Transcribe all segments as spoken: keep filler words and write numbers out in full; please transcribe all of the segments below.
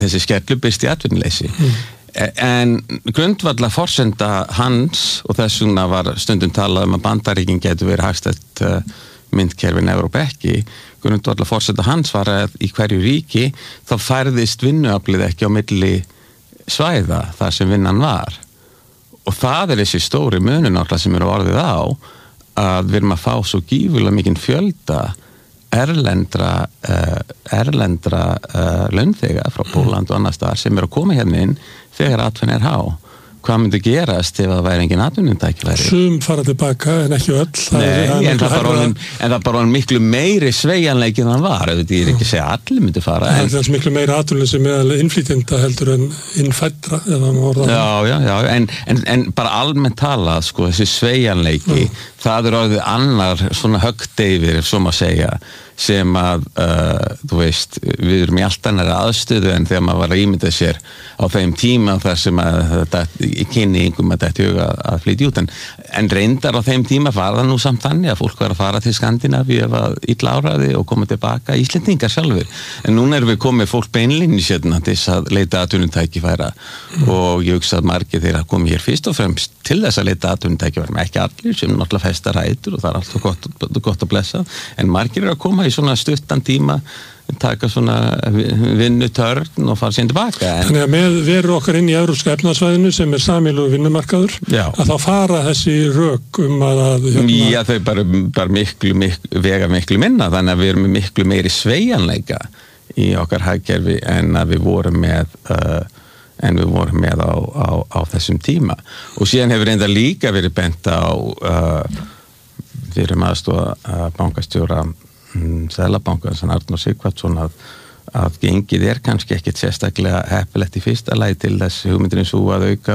þessi skellubyrsti atvinnuleysi. Mm. En grundvalla forsenda hans og þess vegna var stundum talað um að Bandaríkin getur verið hagstætt uh, myntkerfi en Evrópu ekki. Grundvalla forsenda hans var að í hverju ríki þá færðist vinnuaflið ekki á milli svæða þar sem vinnan var. Og það er þessi stóri munur náttúrulega sem eru orðið á að við erum að fá svo gífurlega mikinn fjölda erlendra uh, erlendra uh, launþega frá Pólland og annars staðar sem eru að koma hérna inn þegar atvinna er há. Hvað myndi gerast ef það væri engin atvinnutækifæri? Sum fara tilbaka en ekki öll. Nei, er, en, það bara orðin, en það bara miklu meiri sveigjanleiki en það var. Þetta er ekki að segja að allir myndi fara. Það er miklu meiri atvinnuleysi meðal innflytjenda heldur en innfæddra. Já, já, já. En, en, en bara almennt talað, sko, þessi sveigjanleiki, já. Það er orðið annar svona höggdeifir, ef svo má segja, sem að, uh, þú veist, við erum í allt annari aðstöðu en þegar maður var að ímynda sér á þeim tíma þar sem að þetta kynni yngum að þetta huga að flytja út. En, en reyndar á þeim tíma var það nú samt þannig að fólk var að fara til Skandinavíu ef að illa áraði og koma tilbaka Íslendingar sjálfur. En núna erum við komið fólk beinlinni sérna til þess að leita atvinnutækifæra mm. og ég hugsa að margir þeirra komið hér fyrst og fremst til þess að leita atvinnutækifæra, ekki allir sem náttúrulega festa rætur og það er alltaf gott, gott að blessa, en margir eru að koma í svona stuttan tíma taka svona vinnutörn og fara síðan tilbaka. En... Þannig að með veru okkar inn í Evrópska efnahagssvæðinu sem er sameiginlegur vinnumarkaður, já. Að þá fara þessi rök um að... að hérna... Já, þau bara, bara miklu, miklu, vega miklu minna, þannig að við erum miklu meiri sveigjanleika í okkar hagkerfi en að við vorum með, uh, en við vorum með á, á, á þessum tíma. Og síðan hefur reynda líka verið bent á uh, við erum aðstofa uh, bankastjóra Seðlabankan sem Arnór Sighvatsson að, að gengið er kannski ekkit sérstaklega heppilegt í fyrsta lagi til þess hugmyndurinn svo að auka,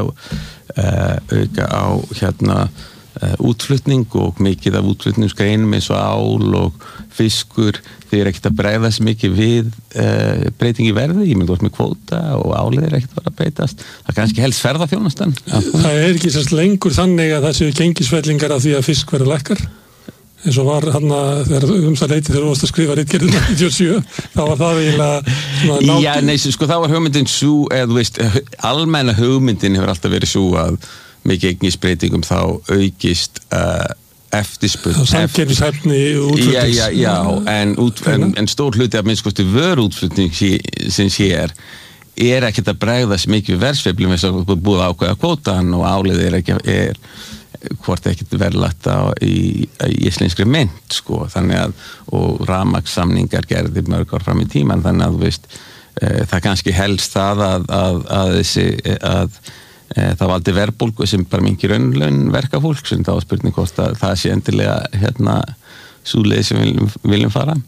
uh, auka á hérna uh, útflutning og mikið af útflutningsgreinum eins og ál og fiskur þeir eru ekkit að bregðast mikið við uh, breyting í verði, ég myndi út með kvóta og álið er ekkit að vera að breytast það er kannski helst ferðaþjónustan. Það er ekki sérst lengur þannig að það séu gengisfellingar af því að fisk verður lækkar eins og var hann að þegar um það leiti þegar þú varst að skrifa ritgerðina níutíu og sjö þá var það eiginlega nátt... Já, nei, sko, þá var hugmyndin svo, eða þú veist, almenna hugmyndin hefur alltaf verið svo að með gengisbreytingum þá aukist uh, eftirspurn. Samkeppnishæfni útflutnings. Já, já, já, en, út, en, en stór hluti af minnskosti vörútflutning sem hér er ekkert að bregðast mikið við verðsveiflum eins og búið ákveða kvótan og álið er ekki er hvort ekkert verðlagt á í, í íslenskri mynt sko, þannig að og rafmagnssamningar gerði mörg ár fram í tíman, þannig að þú veist e, það kannski helst það að, að, að þessi að e, það valdi verðbólgu sem bara minnki raunlaun verkafólk, sem þá er spurning hvort að það sé endilega hérna sú leið sem við viljum, viljum fara.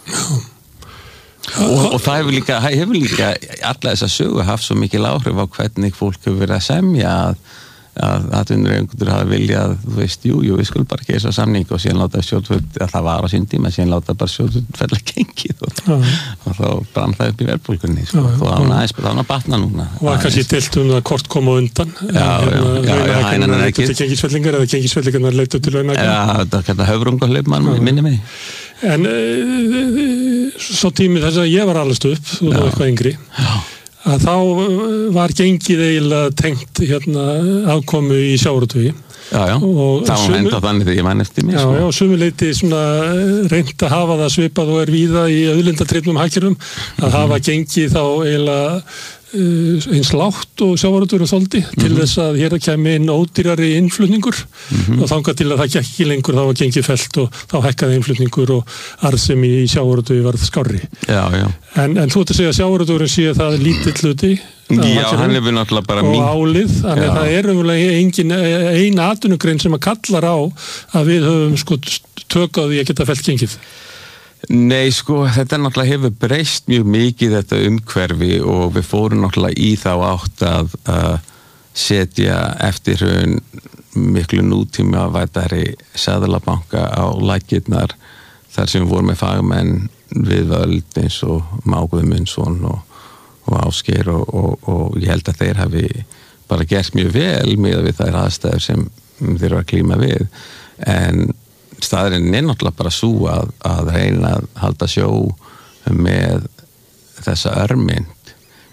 og, og það hefur líka, hefur líka alla þess að sögu haft svo mikil áhrif á hvernig fólk hefur verið að semja að að atvinnurekendur hafa viljað, þú veist, jú, jú, við skulum bara gera þessa samning og síðan láta stjórnvöld, að það var á sín tíma, síðan láta bara stjórnvöld fella gengið og, og þá brann það upp í verðbólgunni, sko, og þá án aðeins, þá án að batna núna. Og það kannski deilt um að kort koma undan, já, já, já, hænan er leitað til gengisfellingar eða gengisfellingar leitað til launahækkunar. Já, það er þetta höfrungahlaup mann, minni mig. En e, svo tími þess að ég var allast upp, þú var eitthvað yngri. Já. Að þá var gengið eiginlega tengt hérna afkomu í sjávarútvegi. Já, já, það var enda þannig þegar ég man eftir mér. Já, já, og sumuleyti svona reynt að hafa það svipað og er víða í auðlindatrifnum hagkerfum, að hafa gengið þá eiginlega eins lágt og sjávarútvegurinn þoldi mm-hmm. til þess að hér kæmi inn ódýrari innflutningur mm-hmm. og þangað til að það gekk ekki lengur þá var gengið fellt og þá hækkaði innflutningur og arðsemi í sjávarútvegi varð skárri. Já, já. En, en þú ert að segja að sjávarútvegurinn sé að það er lítill hluti Já, hann hefur náttúrulega bara og álið, þannig að það er umverulega engin ein atvinnugrein sem að kallar á að við höfum sko tök á því að geta fellt gengið. Nei, sko, þetta náttúrulega hefur breyst mjög mikið þetta umhverfi og við fórum náttúrulega í þá átt að uh, setja eftir hrun miklu nútíma vætari seðlabanka á lakirnar þar sem við vorum með fagmenn við völd eins og Máguðmundsson og, og Ásgeir og, og, og ég held að þeir hafi bara gert mjög vel með við þær aðstæður sem þeir eru að klíma við en staðurinn er náttúrulega bara svo að, að reyna að halda sjó með þessa örmynd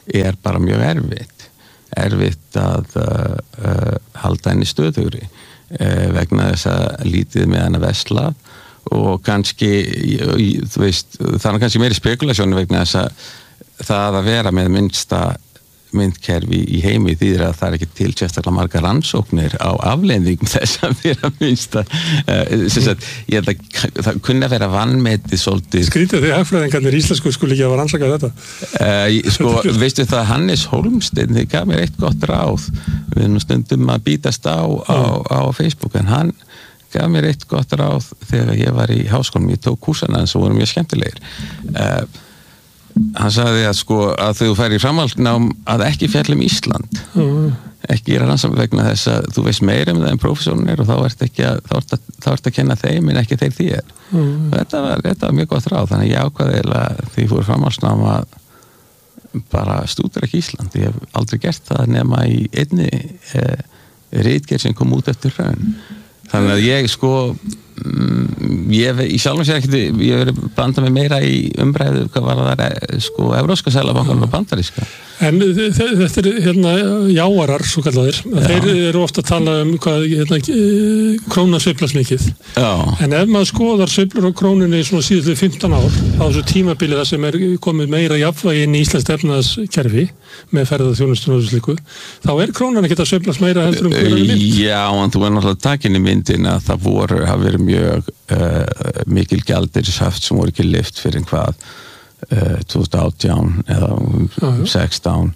er bara mjög erfitt erfitt að uh, uh, halda henni stöðugri uh, vegna þess að lítið með hana vesla og kannski þú veist, það er kannski meiri spekulasjónu vegna þess að það að vera með minnsta myndkerfi í heimi þýðir að það er ekki til sérstaklega margar rannsóknir á afleiðingum þess að vera minnsta uh, sagt, ég held að það kunni að vera vanmetið svolítið. Skrítið því hagfræðingarnir íslensku skuli ekki að rannsaka þetta uh, sko, veistu það Hannes Hólmsteinn þið gaf mér eitt gott ráð við nú stundum að bítast á, á, á Facebook en hann gaf mér eitt gott ráð þegar ég var í háskólanum ég tók kúrsana en svo voru mjög skemmtilegir uh, hann sagði að sko að þú færi í framhaldsnám að ekki fjallum Ísland mm. ekki gera rannsókn vegna þess að þú veist meira um það en prófessornir og þá ert ekki að þá ert að, þá ert að kenna þeim en ekki þeir þér mm. þetta, var, þetta var mjög gott ráð þannig ég ákvaði að því fór framhaldsnám að bara stúdera ekki Ísland ég hef aldrei gert það nema í einni eh, ritgerð sem kom út eftir hrun þannig að ég sko Mm, ég í sjálfum sér ekkert ég verið bandað mig meira í umræðu hvað var það sko evrópska seðlabankann og bandaríska en þetta er hérna jáarar svo kallaðir Já. Þeir eru ofta að tala um hvað hérna, krónan sveiflast mikið Já. En ef maður skoðar sveiflur á krónunni svona síðustu fimmtán ár á þessu tímabili það sem er komið meira jafnvægi inn í Íslands efnahagskerfi með ferðaþjónustuna og þessu slíku þá er krónan ekki að sveiflast meira heldur um hverju mynd Já, en þú er náttúrulega takin í myndin að það voru, hafa verið mjög uh, mikil gjaldeyrishaft sem voru ekki lyft fyrir hvað uh, tvö þúsund og átján eða uh, sextán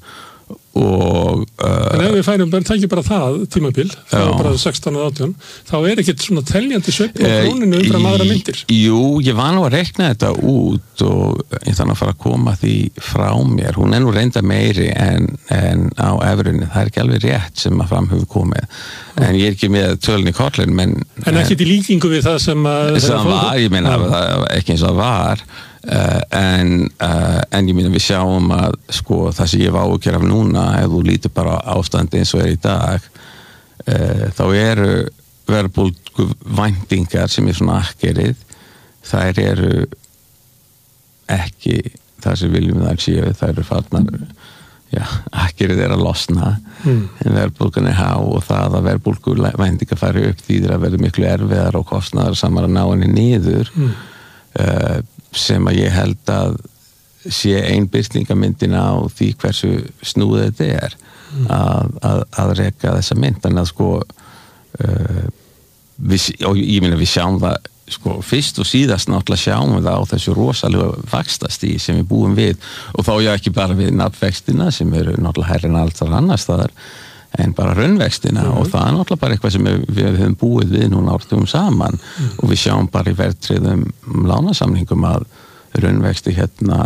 og uh, en ef við færum bara, tækjum bara það tímabil þá er bara sextán og átján þá er ekkert svona teljandi sveifla á króninu umfram aðra myndir Jú, ég var nú að rekna þetta út og ég þannig að fara að koma því frá mér hún er nú reynda meiri en, en á evrunni, það er ekki alveg rétt sem að fram hefur komið en ég er ekki með tölun í korlinn en, en ekki til líkingu við það sem að sem var, ég meina það ekki eins og það var Uh, en, uh, en ég minna við sjáum að sko það sem ég var áhugjör af núna ef þú lítur bara ástandi eins og er í dag uh, þá eru verðbólgu væntingar sem er svona akkerið þær eru ekki það sem viljum það séu þær eru farnar já, akkerið er að losna mm. en verðbólgan er há og það að verðbólgu væntingar fari upp þýðir að verður miklu erfiðar og kostnaðar saman að ná henni niður mm. uh, sem að ég held að sé ein birtingamyndin á því hversu snúið þetta er mm. að, að, að reka þessa mynd þannig að sko uh, við, og ég minna við sjáum það sko fyrst og síðast náttúrulega sjáum við það á þessu rosalega vaxtastígi sem við búum við og þá já ekki bara við nafnvextina sem eru náttúrulega hærri en allt þar annars staðar en bara raunvextina mm. og það er náttúrulega bara eitthvað sem við, við höfum búið við núna ártugum saman mm. og við sjáum bara í verðtryggðum lánasamningum að raunvexti hérna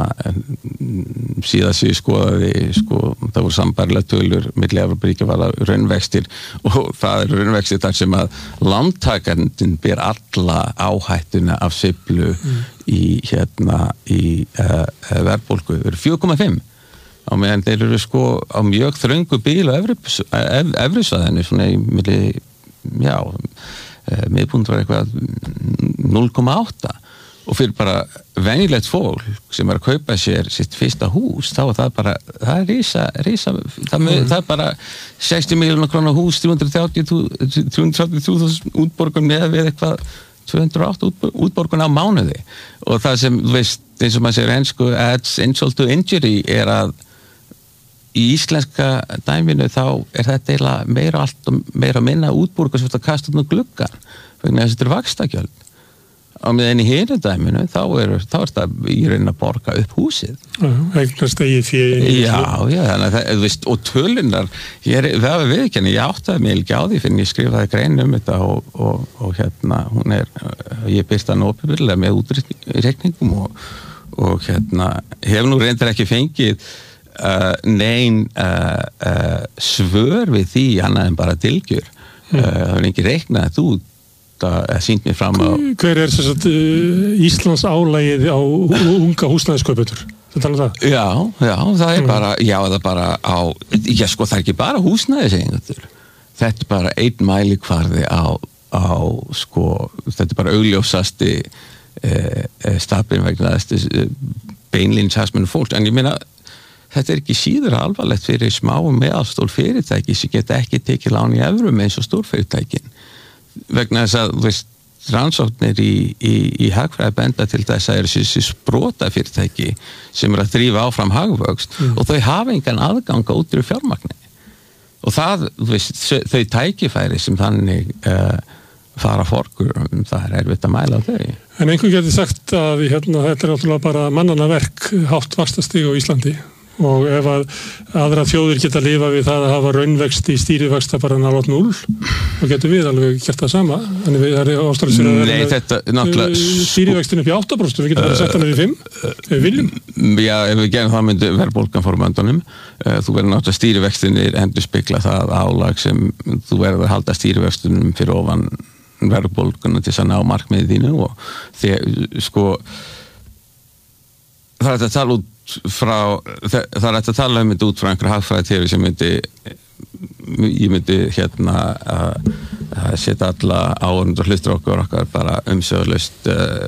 síðast sem ég skoðaði sko, það voru sambærilega tölur milli Evrópuríkja var að raunvextir og það er raunvextir þar sem að lántakandinn ber alla áhættuna af sveiflu mm. í hérna í uh, verðbólgu, það eru fjögur komma fimm á meðan þeir eru sko á mjög þröngu bíl á efrisvæðinu svona í milli já, miðpunkt var eitthvað núll komma átta og fyrir bara venjulegt fólk sem er að kaupa sér sitt fyrsta hús þá er það bara, það er rísa, rísa það, mm. það er bara sextíu miljónar króna hús þrjú hundruð þrjátíu þúsund útborgun með við eitthvað tvö hundruð og átta útborgun á mánuði og það sem, þú veist, eins og maður segir ensku adds insult to injury er að í íslenska dæminu þá er þetta eiginlega meira allt og meira minna útborga sem þetta kasta út nú gluggan vegna þess að þetta er vaxtagjöld á meðan í hinu dæminu þá er, þá er þetta í raunin að borga upp húsið eignast eigið fé já, já, þannig að það, þú veist, og tölunar ég er, það er viðurkenni, ég áttaði mig ekki á því fyrir ég skrifaði grein um þetta og, og, og hérna, hún er ég byrst hann opinberlega með útreikningum og, og hérna hef nú reyndar ekki fengið Uh, nein uh, uh, svör við því annað en bara dilgjur mm. uh, það er ekki reiknað út að sýnt mér fram á hver er þess að uh, Íslands álægið á unga húsnæðiskaupendur þetta er það? Já, já, það er mm. bara já, það er bara á, já sko það er ekki bara húsnæðiseigendur þetta er bara einn mælikvarði á, á sko, þetta er bara augljósasti uh, stafin vegna þessi uh, beinlíns hagsmunum fólks, en ég meina þetta er ekki síður alvarlegt fyrir smá og meðalstór fyrirtæki sem geta ekki tekið lán í evrum eins og stórfyrirtækin vegna þess að þú veist, rannsóknir í, í, í hagfræði benda til þess að eru þessi sprota fyrirtæki sem er að drífa áfram hagvöxt mm. og þau hafa engan aðgang á útryðu fjármagni og það, þú veist, þau tækifæri sem þannig uh, fara forgur, það er erfitt að mæla á þau. En einhver getur sagt að hérna, þetta er náttúrulega bara mannanna verk hátt vaxtastig á Íslandi og ef að aðra þjóðir geta að lifa við það að hafa raunvext í stýrivaxta bara nálægt núll, þá getum við alveg gert það sama. Þannig við erum ástæðis fyrir að vera með stýrivextin upp í átta prósent, við getum bara sett hann við fimm, ef við viljum. Já, ef við gerum það myndi verðbólgan fór möndunum. Þú verður náttúrulega stýrivextinir endurspegla það álag sem þú verður að halda stýrivextunum fyrir ofan verðbólguna til þess að ná markmiðið þínu og þegar, sko, það er að tala út frá, það er að tala um þetta út frá einhverja hagfræðiteóri sem myndi ég myndi hérna að, að setja alla áhorfendur og hlustur okkur okkar bara umsögulaust uh,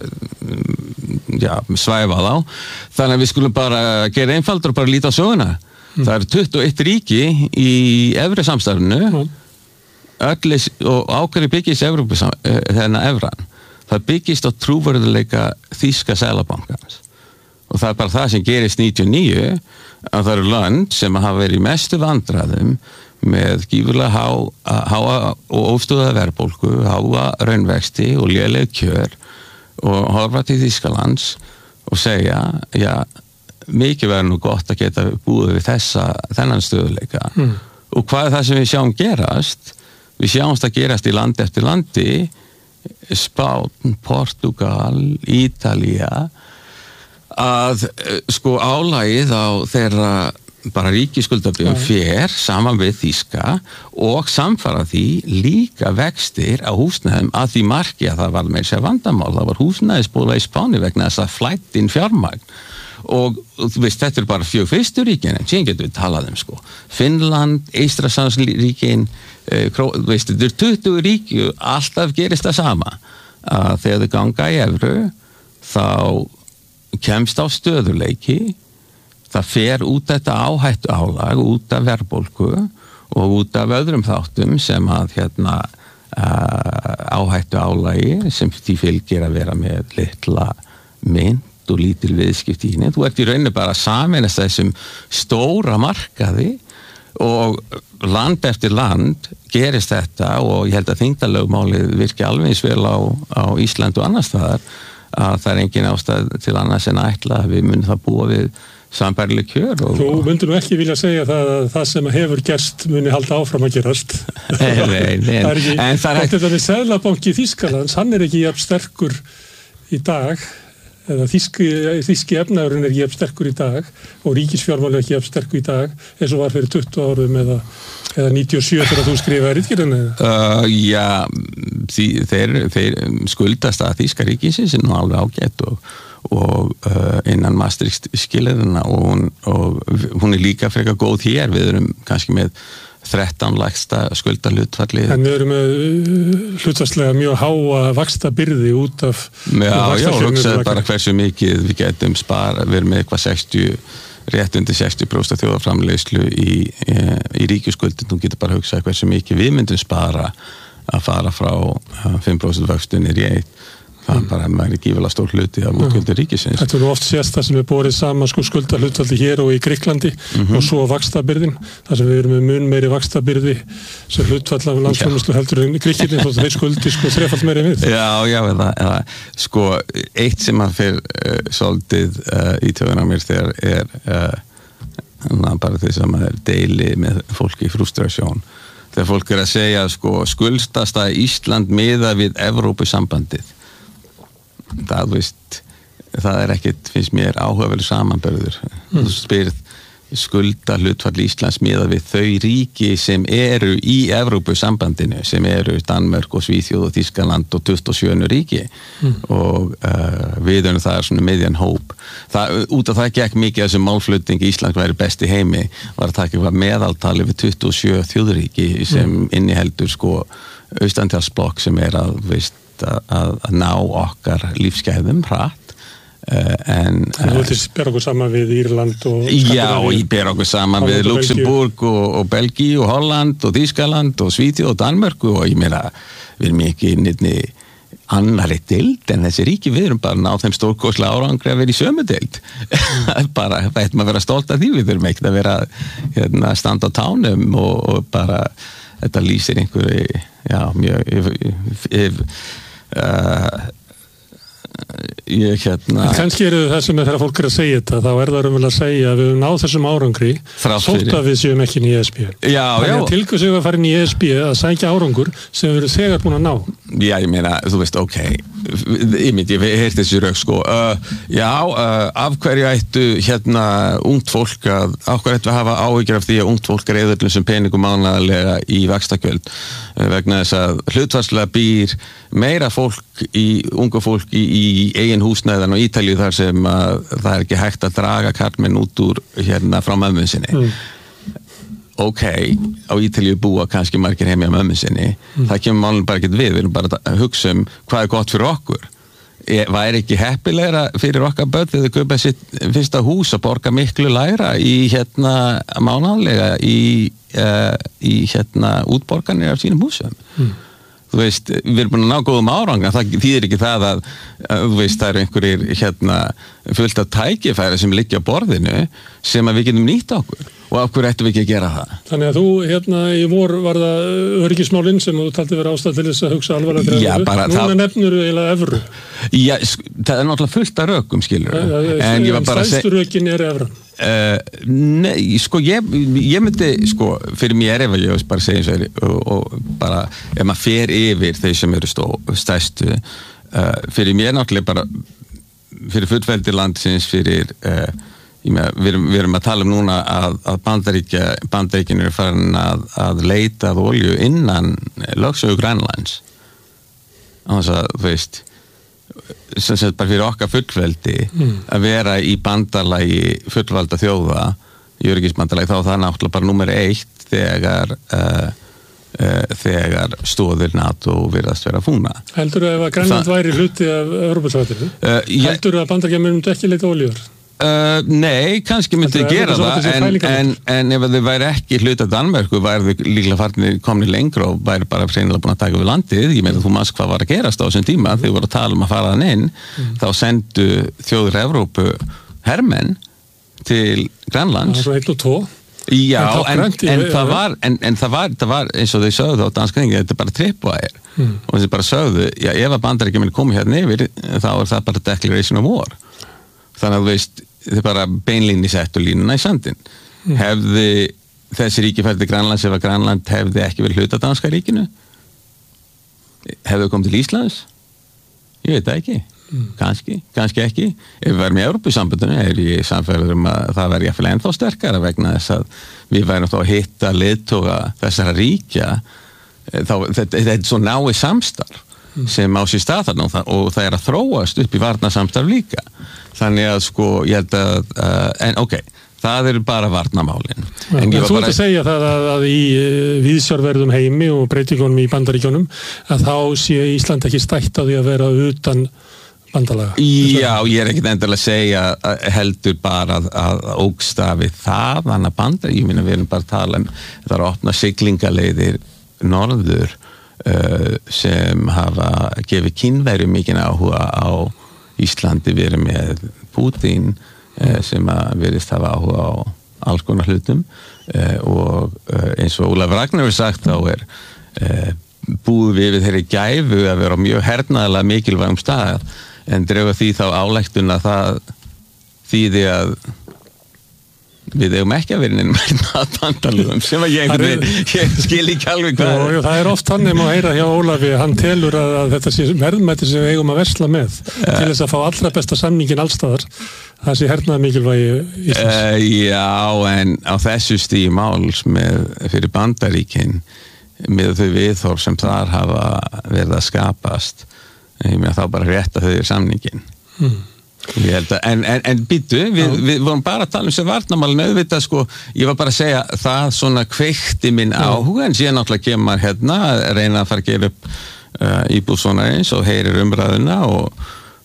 já, svæfa þá þannig að við skulum bara gera einfaldur og bara líta á söguna mm. það eru tuttugu og eitt ríki í evri samstarfinu mm. öllis, og ákveðri byggist Evrópu þennan evran það byggist á trúverðuleika þýska seðlabankans og það er bara það sem gerist níutíu og níu að það eru lönd sem hafa verið í mestu vandræðum með gífurlega há, háa og óstöðuða verðbólgu, háa raunvexti og léleg kjör og horfa til Þýskalands og segja, já, mikið verður nú gott að geta búið við þessa, þennan stöðuleika mm. og hvað er það sem við sjáum gerast? Við sjáumst að gerast í landi eftir landi Spán, Portugal, Ítalía að sko álagið á þeirra bara ríkisskuldabréfum fer saman við þýska og samfara því líka vextir á húsnæðum að því marki að það var meira sér vandamál, það var húsnæðisbóla í Spáni vegna þess að flætt inn fjármagn og þú veist, þetta er bara fjögur fyrstu ríkin en síðan getum við talað um sko Finnland, Eystrasaltsríkin eh, þú veist, þetta er tuttugu ríki og alltaf gerist það sama að þegar þau ganga í evru þá kemst á stöðuleiki það fer út þetta áhættu álag út af verðbólgu og út af öðrum þáttum sem að hérna uh, áhættu álagi sem því fylgir að vera með litla mynt og lítil viðskipti í henni. Þú ert í rauninni bara að sameinast þessum stóra markaði og land eftir land gerist þetta og ég held að þyngdarlögmálið virki alveg eins vel á, á Ísland og annars staðar að það er engin ástæð til annars en ætla að við munum það búa við sambærileg kjör. Og, Þú myndir nú ekki vilja segja það að það sem hefur gerst muni halda áfram að gerast. Nei, nei, nei. Það er ekki, en það er ekki... Þetta með Seðlabanki Þýskalands, hann er ekki jafn sterkur í dag, eða þýski, þýski efnaðurinn er ekki jafn sterkur í dag og ríkisfjármál er ekki jafn sterkur í dag eins og var fyrir tuttugu árum eða, eða níutíu og sjö þegar þú skrifaði ritgerðina. Uh, já, því, þeir, þeir skuldast að þýska ríkisins er nú alveg ágætt og, og uh, innan Maastricht skilirina og hún, og hún er líka frekar góð hér, við erum kannski með þrettán lægsta skuldahlutfalli. En við erum með hlutfallslega mjög háa vaxtabyrði út af Já, já, hugsaðu bara hversu mikið við getum spara, við erum með eitthvað sextíu, rétt undir sextíu prósent þjóðarframleiðslu í, í, í ríkisskuldin, þú getur bara hugsað hversu mikið við myndum spara að fara frá fimm prósent vöxtunir í eitt. Það er bara með gífulega stór hluti af útgjöldum ríkisins. Þetta er nú oft sést það sem er borið saman sko skuldahlutfalli hér og í Grikklandi mm-hmm. og svo vaxtabyrðin, þar sem við erum með mun meiri vaxtabyrði sem hlutfall af landsframleiðslu heldur en Gríkirni þótt að þeir skuldi sko þrefalt meiri en við. Já, já, eða, eða sko eitt sem að fyrir uh, svolítið uh, í töðun á mér þegar er uh, bara þess að maður deili með fólki í frustrasjón. Þegar fólk er að segja sko skuldast að Ísland miða við Evrópusambandið. Það, veist, það er ekkit, finnst mér áhugaverður samanburður. Mm. Þú spyrð skulda hlutfall Íslands miðað við þau ríki sem eru í Evrópusambandinu, sem eru Danmörk og Svíþjóð og Þýskaland og tuttugu og sjö ríki mm. og uh, við erum það svona miðjan hóp. Það, út af það gekk mikið þessum málflutningi Ísland væri best í heimi, var að taka meðaltali við tuttugu og sjö þjóðríki sem mm. inniheldur sko austantalsblokk sem er að, veist, Að, að ná okkar lífsgæðum hratt Uh, en, en þú vilti bera okkur saman við Írland og já, ég ber okkur saman Holland við Luxemburg og, og Belgíu og Holland og Þýskaland og Svíþjóð og Danmörku og ég meina, við erum ekki nýtni annarri deild en þessi ríki við erum bara ná þeim stórkostlega árangri að vera í sömu deild bara, það ættum að vera stolt af því við þurfum ekkert að vera hérna, standa á tánum og, og bara þetta lýsir einhverju já, mjög ef, ef, uh, ég hérna en kannski eru það sem er þegar fólk er að segja þetta þá er það raunverulega að segja að við höfum náð þessum árangri þótt að við séum ekki inn í E S B já, þannig að tilkvæmst að fara inn í E S B að sækja árangur sem við erum þegar búin að ná já, ég meina, þú veist, ok ég myndi, ég heyrti þessi rauk sko uh, já, uh, af hverju ættu hérna ungt fólk að af hverju ættu að hafa áhyggjur af því að ungt fólk reyður öllum sem peningum mánaðarlega í vaxtakjöld uh, vegna þess að hlutfallslega býr meira fólk í unga fólk í, í eigin húsnæðan og Ítalíu þar sem að það er ekki hægt að draga karlmenn út úr hérna frá mömmu sinni mm. ok, á Ítalíu búa kannski margir heimi á mömmu sinni mm. það kemur málun bara ekkert við, við erum bara að hugsa um hvað er gott fyrir okkur ég, væri ekki heppilegra fyrir okkar börn þegar þau kaupa sitt fyrsta hús að borga miklu lægra í hérna mánaðarlega í, uh, í hérna útborganir af sínum húsum mm. þú veist, við erum búin að ná góðum áranga það þýðir ekki það að, að þú veist, það eru einhverjir hérna fullt af tækifæri sem liggja á borðinu sem að við getum nýtt okkur og af hverju ættum við ekki að gera það þannig að þú, hérna, í vor var það öryggismálin sem þú taldi vera ástæð til þess að hugsa alvarlega já, bara núna það... nefnur þú eiginlega evru já, það er náttúrulega fullt af rökum, skilur ja, ja, en ég var bara að segja stæðstu rökin er evran Uh, nei, sko ég, ég myndi sko, fyrir mér ef ég bara segja eins og, og, og bara ef maður fer yfir þeir sem eru stó, stæstu uh, fyrir mér náttúrulega bara fyrir fullveldi landsins fyrir uh, með, við, erum, við erum að tala um núna að, að bandaríkja bandaríkin eru farin að, að leita að olju innan lögsögu Grænlands þannig að þú veist sem sagt bara fyrir okkar fullveldi mm. að vera í bandalagi fullvalda þjóða í öryggisbandalagi þá það náttúrulega bara númer eitt þegar uh, uh, þegar stóðir NATO virðast vera fúna heldur þú að ef Grænland Þa... væri hluti af Evrópusvæðinu uh, heldur þú að bandaríkjamenn myndi ekki leita olíur? Uh, nei, kannski myndi þið gera það en, en, en ef þau væri ekki hluta Danmörku væri þau líklega farnir komni lengra og væri bara reynilega búin að taka við landið ég meina þú manns hvað var að gerast á þessum tíma þegar voru að tala um að fara þann inn mm. þá sendu þjóður Evrópu hermenn til Grænlands það var eitt og tvo já, en, en, en, það var, en, en það var það var eins og þau sögðu á danskringi þetta er bara tripwire mm. og þau bara sögðu já, ef að bandaríkjamenn komi hérna yfir þá er það bara declaration of war þannig að þú veist, þið bara beinlínni settu línuna í sandin. Mm. Hefði þessi ríki fært til Grænlands ef að Grænland hefði ekki verið hluta danska ríkinu? Hefðu komið til Íslands? Ég veit það ekki. Mm. Kanski, kannski ekki. Ef við værum í Evrópusambandinu er ég samfæður um að það verði jafnvel ennþá sterkara vegna þess að við værum þá að hitta leiðtoga þessara ríkja þá, þetta, þetta er svo náið samstarf mm. sem á sér stað þarna og það, og það er að þróast upp í varnarsamstarf líka. Þannig að sko, ég held að, uh, en ok, það eru bara varnarmálin. Ja, en þú ert að segja það að, að í uh, víðsjárverðum heimi og breytingunum í bandaríkjónum að þá sé Ísland ekki stætt á því að vera utan bandalaga. Já, ég er ekkert endilega að segja að heldur bara að, að ógstafi það, þannig að bandar, ég minna við erum bara að tala um, það er að opna siglingaleiðir norður uh, sem hafa gefið Kínverju mikinn áhuga á Íslandi, við erum með Putin eh, sem að verðist hafa áhuga á alls konar hlutum eh, og eh, eins og Ólafur Ragnar hefur sagt þá er eh, búið við við þeirri gæfu að vera mjög hernaðarlega mikilvægum stað en drefa því þá álæktun að það þýði að við eigum ekki að vera inn með bandalögum sem að ég, er, ég skil ekki alveg hvað Jú, það er oft hann um að heyra hjá Ólafi hann telur að, að þetta sé verðmæti sem við eigum að versla með ja. Til þess að fá allra besta samningin allstaðar það sé hernaða mikilvægi Íslands uh, Já, en á þessu stíi máls með, fyrir Bandaríkin með þau viðhorf sem þar hafa verið að skapast ég meina þá bara rétta þau í samningin hmm. Ég held að, en, en, en býtu, við, við vorum bara að tala um sem varnarmálin auðvitað sko, ég var bara að segja það svona kveikti minn áhuga en síðan náttúrulega kemur hérna að reyna að fara að gera upp uh, íbúð svona eins og heyrir umræðuna og,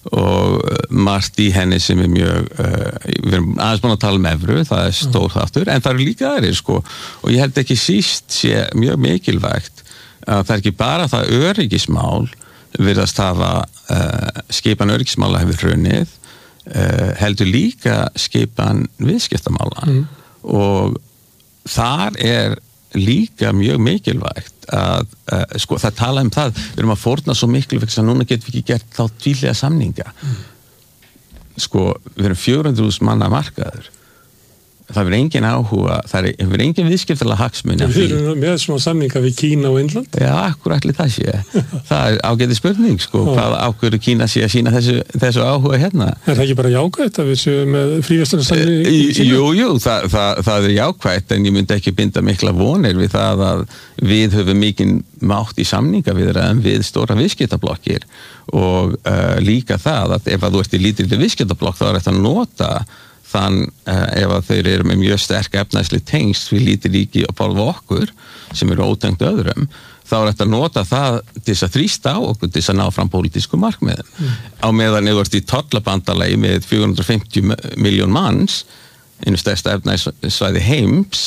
og margt í henni sem er mjög uh, við erum aðeins búin að tala um evru, það er stór þáttur, en það eru líka aðrir sko, og ég held ekki síst sé mjög mikilvægt að það er ekki bara það öryggismál virðast hafa uh, skipan öryggismála hefur hrunið, uh, heldur líka skipan viðskiptamála mm. og þar er líka mjög mikilvægt að uh, sko það tala um það við erum að fórna svo miklu vegna að núna getum við ekki gert þá tvíhliða samninga mm. sko við erum fjögur hundruð þúsund manna markaður það er engin áhuga það er engin viðskiptalega hagsmuni við erum með svona samninga við Kína og Indland já, akkur ætli það sé það er ágæti spurning sko Ó. Hvað ákveður Kína sé að sína þessu, þessu áhuga hérna er það ekki bara jákvætt að við séum með fríverslunarsamning í Kína? Jú, jú, það, það, það er jákvætt en ég myndi ekki binda mikla vonir við það að við höfum mikinn mátt í samninga við erum við stóra viðskiptablokkir og uh, líka það að ef að þú ert í lítilli viðskiptablokk þá er þetta að nota þann uh, ef að þeir eru með mjög sterk efnaðsli tengst við lítið ríki og borða okkur sem eru ótengt öðrum þá er þetta að nota það til þess að þrýsta á okkur til þess að ná fram pólitísku markmiðum mm. á meðan ef þú ert í tollabandalagi með fjögur hundruð og fimmtíu milljón manns einu stærsta efnaðssvæði heims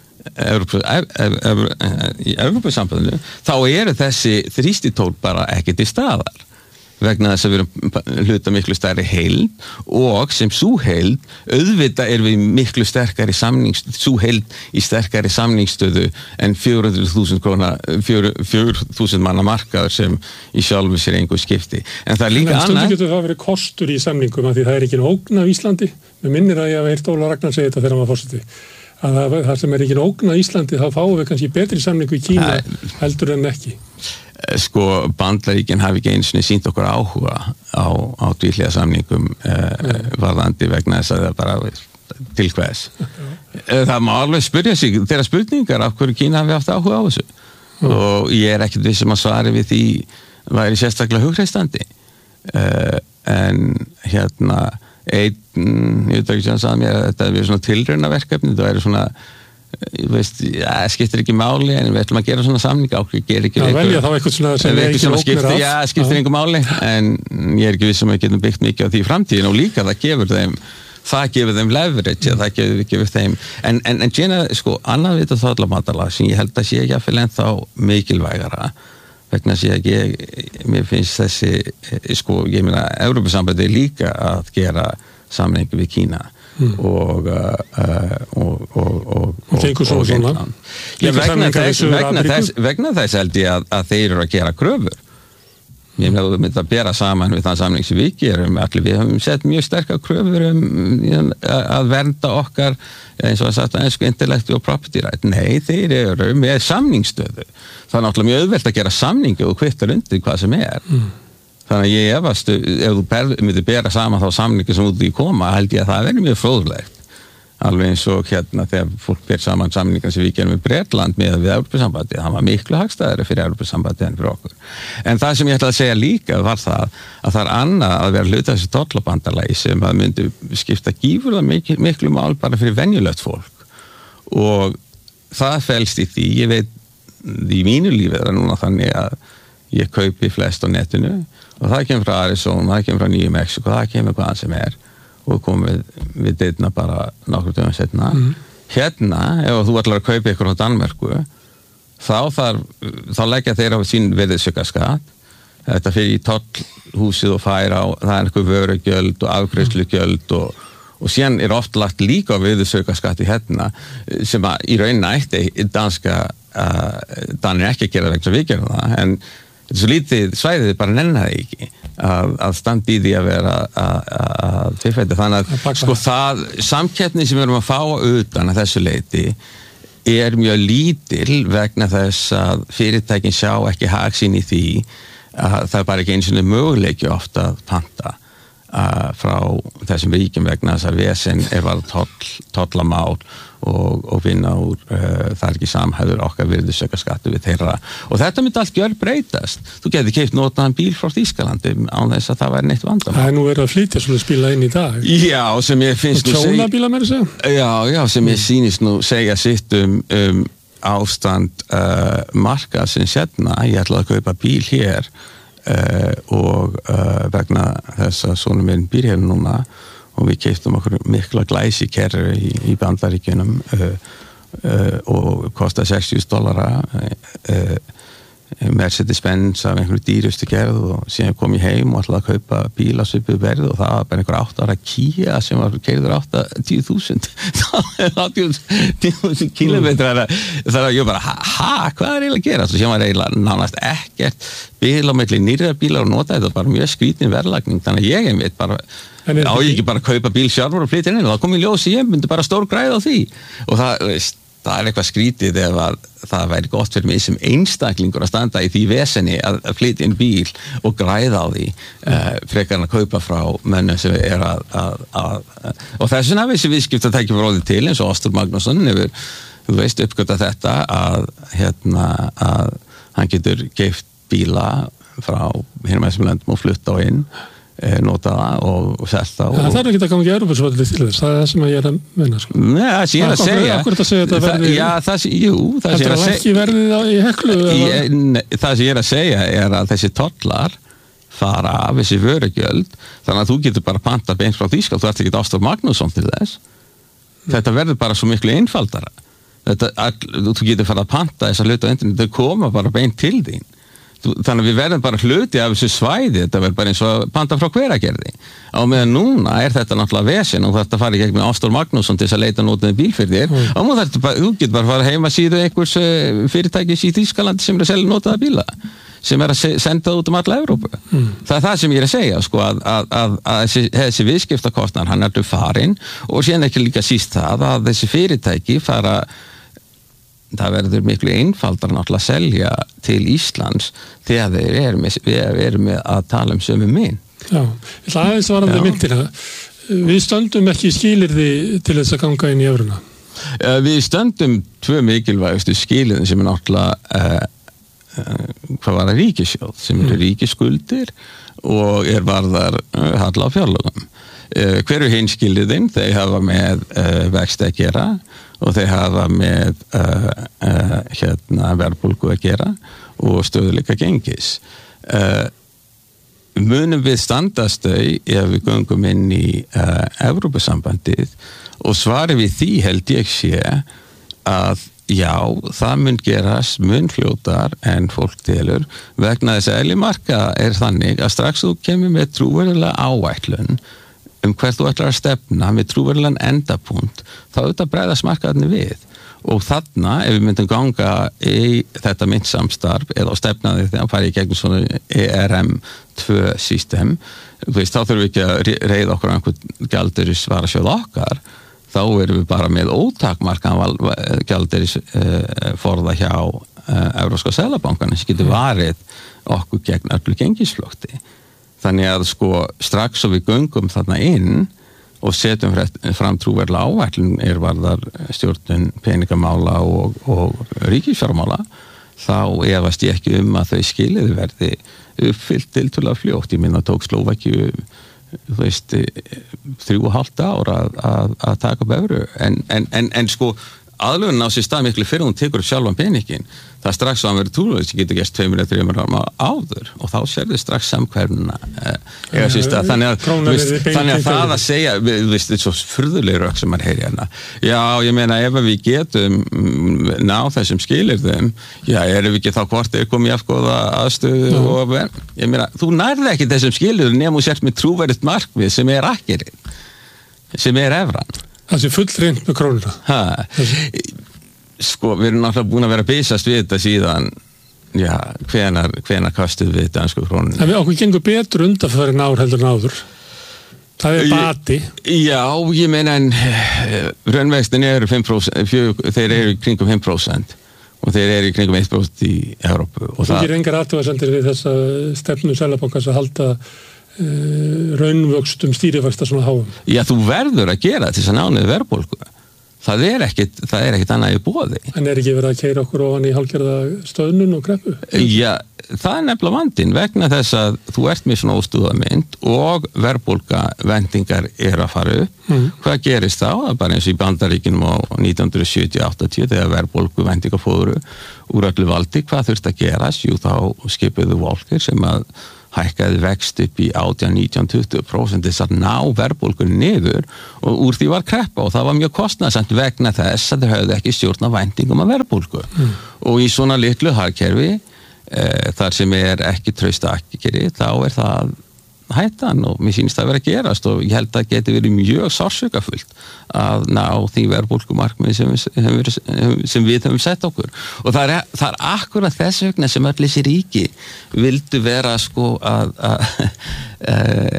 í Evrópusambandinu þá eru þessi þrýstitól bara ekki til staðar vegna þess að við erum hluta miklu stærri heild og sem sú heild auðvitað er við miklu sterkari samningsstöðu, sú heild í sterkari samningsstöðu en fjögur hundruð þúsund króna, fjögur þúsund manna markaður sem í sjálfu sér engu skipti. En það er líka annað. En stundum getur það verið kostur í samningum að því það er ekki ógn af Íslandi. Mér minnir að ég hafa heyrt Óla Ragnar segja þetta þegar hann var forseti. Að það, það sem er ekki ógn af Íslandi þá fáum við kannski betri samningu í Kína heldur en ekki. Sko Bandaríkin hafi ekki einu sinni sýnt okkur áhuga á, á tvíhliða samningum eh, varðandi vegna þess að það bara til hvers. Það má alveg spyrja sig þeirra spurningar af hverju Kína hafi haft áhuga á þessu mm. og ég er ekkert viss um að svari við því væri sérstaklega hugreistandi eh, en hérna einn, ég veit ekki sem að sagði mér að þetta er svona tilraunaverkefni, það er svona ég veist, ja, skiptir ekki máli en við ætlum að gera svona samninga ákveð gerir ekki já, velja þá eitthvað svona sem er ekki skiptir, já, skiptir einhver máli en ég er ekki viss um að við getum byggt mikið á því framtíðin og líka það gefur þeim það gefur þeim leverage, mm. það gefur, gefur þeim en, en, en Gina, sko, annað vita þállamatala sem ég held að sé ekki að fyrir ennþá mikilvægara vegna sé ekki, mér finnst þessi sko, ég meina, Evrópusambandi líka að gera samningi við Kína Mm. og uh, og og og og og svona vegna þess vegna þess vegna þess held ég að, að þeir eru að gera kröfur ég meina þú myndir að bera saman við þann samning sem við gerum allir við höfum sett mjög sterkar kröfur um að vernda okkar eins og að sagt að ensku intellectual property right nei þeir eru með samningsstöðu það er náttúrulega mjög auðvelt að gera samningu og kvittar undir hvað sem er mm. Þannig að ég efast, ef þú ber, myndir bera saman þá samningi sem út í koma, held ég að það verður mjög fróðlegt. Alveg eins og hérna þegar fólk ber saman samningar sem við gerum með Bretland með við Evrópusambandið, það var miklu hagstæðari fyrir Evrópusambandið en fyrir okkur. En það sem ég ætla að segja líka var það að það er annað að vera hluta þessi tollabandalagi sem að myndi skipta gífurlega miklu, miklu mál bara fyrir venjulegt fólk. Og það felst í því, ég veit, í mínu lífi er það núna þannig að ég kaupi flest á netinu og það kemur frá Arizona, það kemur frá Nýju Mexíkó, það kemur hvaðan sem er og komum við, við deitna bara nokkur dögum setna. Mm. Hérna, ef þú ætlar að kaupa ykkur á Danmörku, þá þar, þá leggja þeir á sín virðisaukaskatt, þetta fyrir í tollhúsið og færa á, það er einhver vörugjöld og afgreiðslugjöld og, og síðan er oft lagt líka á virðisaukaskatt í hérna, sem að í rauninni ætti danska, uh, Danir ekki að gera vegna við gerum það, en svo lítið svæðið bara nennaði ekki að, að standa í því að vera að fyrirfæta þannig að sko það samkeppni sem við erum að fá utan að þessu leiti er mjög lítil vegna þess að fyrirtækin sjá ekki hag sín í því að það er bara ekki eins og möguleiki ofta að panta uh, frá þessum ríkjum vegna þess að vesen er bara toll, tollamál og, og vinna úr uh, það er ekki samhæður okkar virðisaukaskattur við þeirra og þetta myndi allt gjör breytast þú getur keypt notaðan bíl frá Þýskalandi án þess að það væri neitt vandamál það er nú verið að flytja svona bíla inn í dag já, sem ég finnst nú segja bíla meira segja já, já, sem ég sýnist nú segja sitt um, um ástand uh, marka sem sérna, ég ætla að kaupa bíl hér uh, og uh, vegna þess að sonur minn býr hér núna og við keyptum okkur mikla glæsi kerru í, í Bandaríkjunum uh, uh, og kostaði sextíu þúsund dollara uh, Mercedes-Benz af einhverju dýrustu gerð og síðan kom ég heim og ætlaði að kaupa bíl á svipuðu verði og það var bara einhver átta ára Kia sem var keyrður áttatíu þúsund áttatíu þúsund kílómetrar þannig að ég bara, ha, hvað er eiginlega að gera? Svo sem var eiginlega nánast ekkert bíl á milli nýrra bílar og nota þetta bara mjög skrítin verðlagning, þannig að ég einmitt bara á ég ekki bara að kaupa bíl sjálfur og flytja inn og það kom í ljós í ég myndi bara stór græð á því og það, veist það er eitthvað skrítið ef að það væri gott fyrir mig sem einstaklingur að standa í því veseni að, að flytja inn bíl og græða á því uh, frekar en að kaupa frá mönnum sem er að, að, að, að og þess vegna við sem viðskiptatækjum fróðið til eins og Ástur Magnússon hefur, þú veist, uppgötað þetta að, hérna, að hann getur keypt bíla frá hinum þessum löndum og flutta á inn nota það og, og selta og... Það þarf ekki að koma ekki Evrópusvöldið til þess, það er það sem ég er að menna sko. Nei, það sem ég er að segja Akkur þetta segja þetta verði Já, það sem, jú, það sem ég er að segja ekki verðið í heklu ég, ne, Það sem ég er að segja er að þessi tollar fara af þessi vörugjöld þannig að þú getur bara panta beint frá Þýskaland, þú ert ekki Ástur Magnússon til þess mm. Þetta verður bara svo miklu einfaldara þetta, all, þú getur fara að panta þessa hluti á internet, þau koma bara beint til þín þannig að við verðum bara hluti af þessu svæði þetta verður bara eins og panta frá Hveragerði á meðan núna er þetta náttúrulega vesen og þetta farið gegn með Ástór Magnússon til þess að leita nótið bíl fyrir þér mm. og þú, bara, þú getur bara að fara heima síðu einhvers fyrirtækis í Þýskalandi sem er að selja notaða bíla sem er að senda út um alla Evrópu mm. það er það sem ég er að segja sko, að, að, að, að þessi, þessi viðskiptakostnar hann er farin og síðan ekki líka síst það að þessi fyrirtæki fara það verður miklu einfaldar náttúrulega að selja til Íslands þegar þeir eru með, við erum með að tala um sömu mynd. Já, ég ætla aðeins varandi myntina. Við stöndum ekki skilyrði til þess að ganga inn í evruna? Við stöndum tvö mikilvægustu skilyrði sem er náttúrulega uh, uh, hvað var það ríkissjóð sem eru mm. ríkisskuldir og er varðar uh, halla á fjárlögum. Uh, hver eru hinn skilyrðin? Þeir hafa með uh, vexti að gera og þeir hafa með uh, uh, hérna, verðbólgu að gera og stöðuleika gengis. Uh, munum við standast þau ef við göngum inn í uh, Evrópusambandið og svari við því held ég sé að já, það mun gerast mun fljótar en fólk telur vegna þess að eðli marka er þannig að strax þú kemur með trúverulega áætlun um hvert þú ætlar að stefna með trúverulegan endapunkt, þá auðvitað bregðast markaðarnir við. Og þarna, ef við myndum ganga í þetta myntsamstarf eða stefnaði þegar farið í gegnum svona E R M tvö system, veist, þá þurfum við ekki að reiða okkur einhvern gjaldeyris varasjóð okkar, þá erum við bara með ótakmarkan gjaldeyris uh, forða hjá uh, Evrópska seðlabankann sem getur varið okkur gegn öllu gengisflótti. Þannig að sko strax og við göngum þarna inn og setjum fram trúverlega áætlun er varðar stjórnun peningamála og, og ríkisfjármála þá efast ég ekki um að þau skiljiði verði uppfyllt tiltölulega fljótt. Ég minna tók Slóvakíu þú veist þrjú og hálft ár að, að, að taka upp evru en, en, en, en sko aðlögun á sér stað miklu fyrir hún tekur upp sjálfan peningin það strax á að vera trúlega sem getur gert tveimur eða þreimur ára áður og þá sérðu strax samkverfuna eh, eða sér stað þannig að, veist, þannig að það að segja við veist, þetta er svo furðuleg rök sem maður heyri hérna já, ég meina ef við getum ná þessum skilyrðum já, erum við ekki þá hvort er komið afgóða aðstöðu mm. og ég meina, þú nærði ekki þessum skilyrðum nema þú sért með trúverðt markmið sem er akkerið sem er evran það sé full reynd með krónuna sko, við erum náttúrulega búin að vera að bysast við þetta síðan já, hvenar, hvenar kastuð við dansku krónuna en við okkur gengur betur undanfærin ár heldur en áður það er bati já, ég meina en raunvextin eru fimm prósent fjög, þeir eru kringum fimm prósent og þeir eru kringum eitt prósent í Evrópu og það er engar athugasemdir við þessa stefnu Seðlabankans að halda Uh, raunvöxtum stýrivexta svona háum. Já, þú verður að gera til þess að ná niður verðbólgu. það er ekkit, það er ekkit annað í boði. En er ekki verið að keyra okkur ofan í hálfgerða stöðnun og kreppu? Já, það er nefnilega vandinn vegna þess að þú ert með svona óstúðamynd og verðbólga vendingar er að fara upp. Mm. Hvað gerist þá? Það er bara eins og í Bandaríkjunum á nítján hundruð sjötíu og áttatíu þegar verðbólgu vendingar fóru úr öllu valdi. Hvað þurfti að gerast? Jú, þá skipuðu Volcker sem að hækkaði vext upp í átján, nítján, tuttugu prósent þess að ná verðbólgunni niður og úr því var kreppa og það var mjög kostnaðsamt vegna þess að þeir höfðu ekki stjórn á væntingum af verðbólgu. Mm. Og í svona litlu hagkerfi e, þar sem er ekki traust akkeri, þá er það hættan og mér sýnist það vera að gerast og ég held að það geti verið mjög sársökafullt að ná því verðbólgumarkmið sem, sem við höfum sett okkur og það er, það er akkurat þess vegna sem öll þessi ríki vildu vera sko að, að e,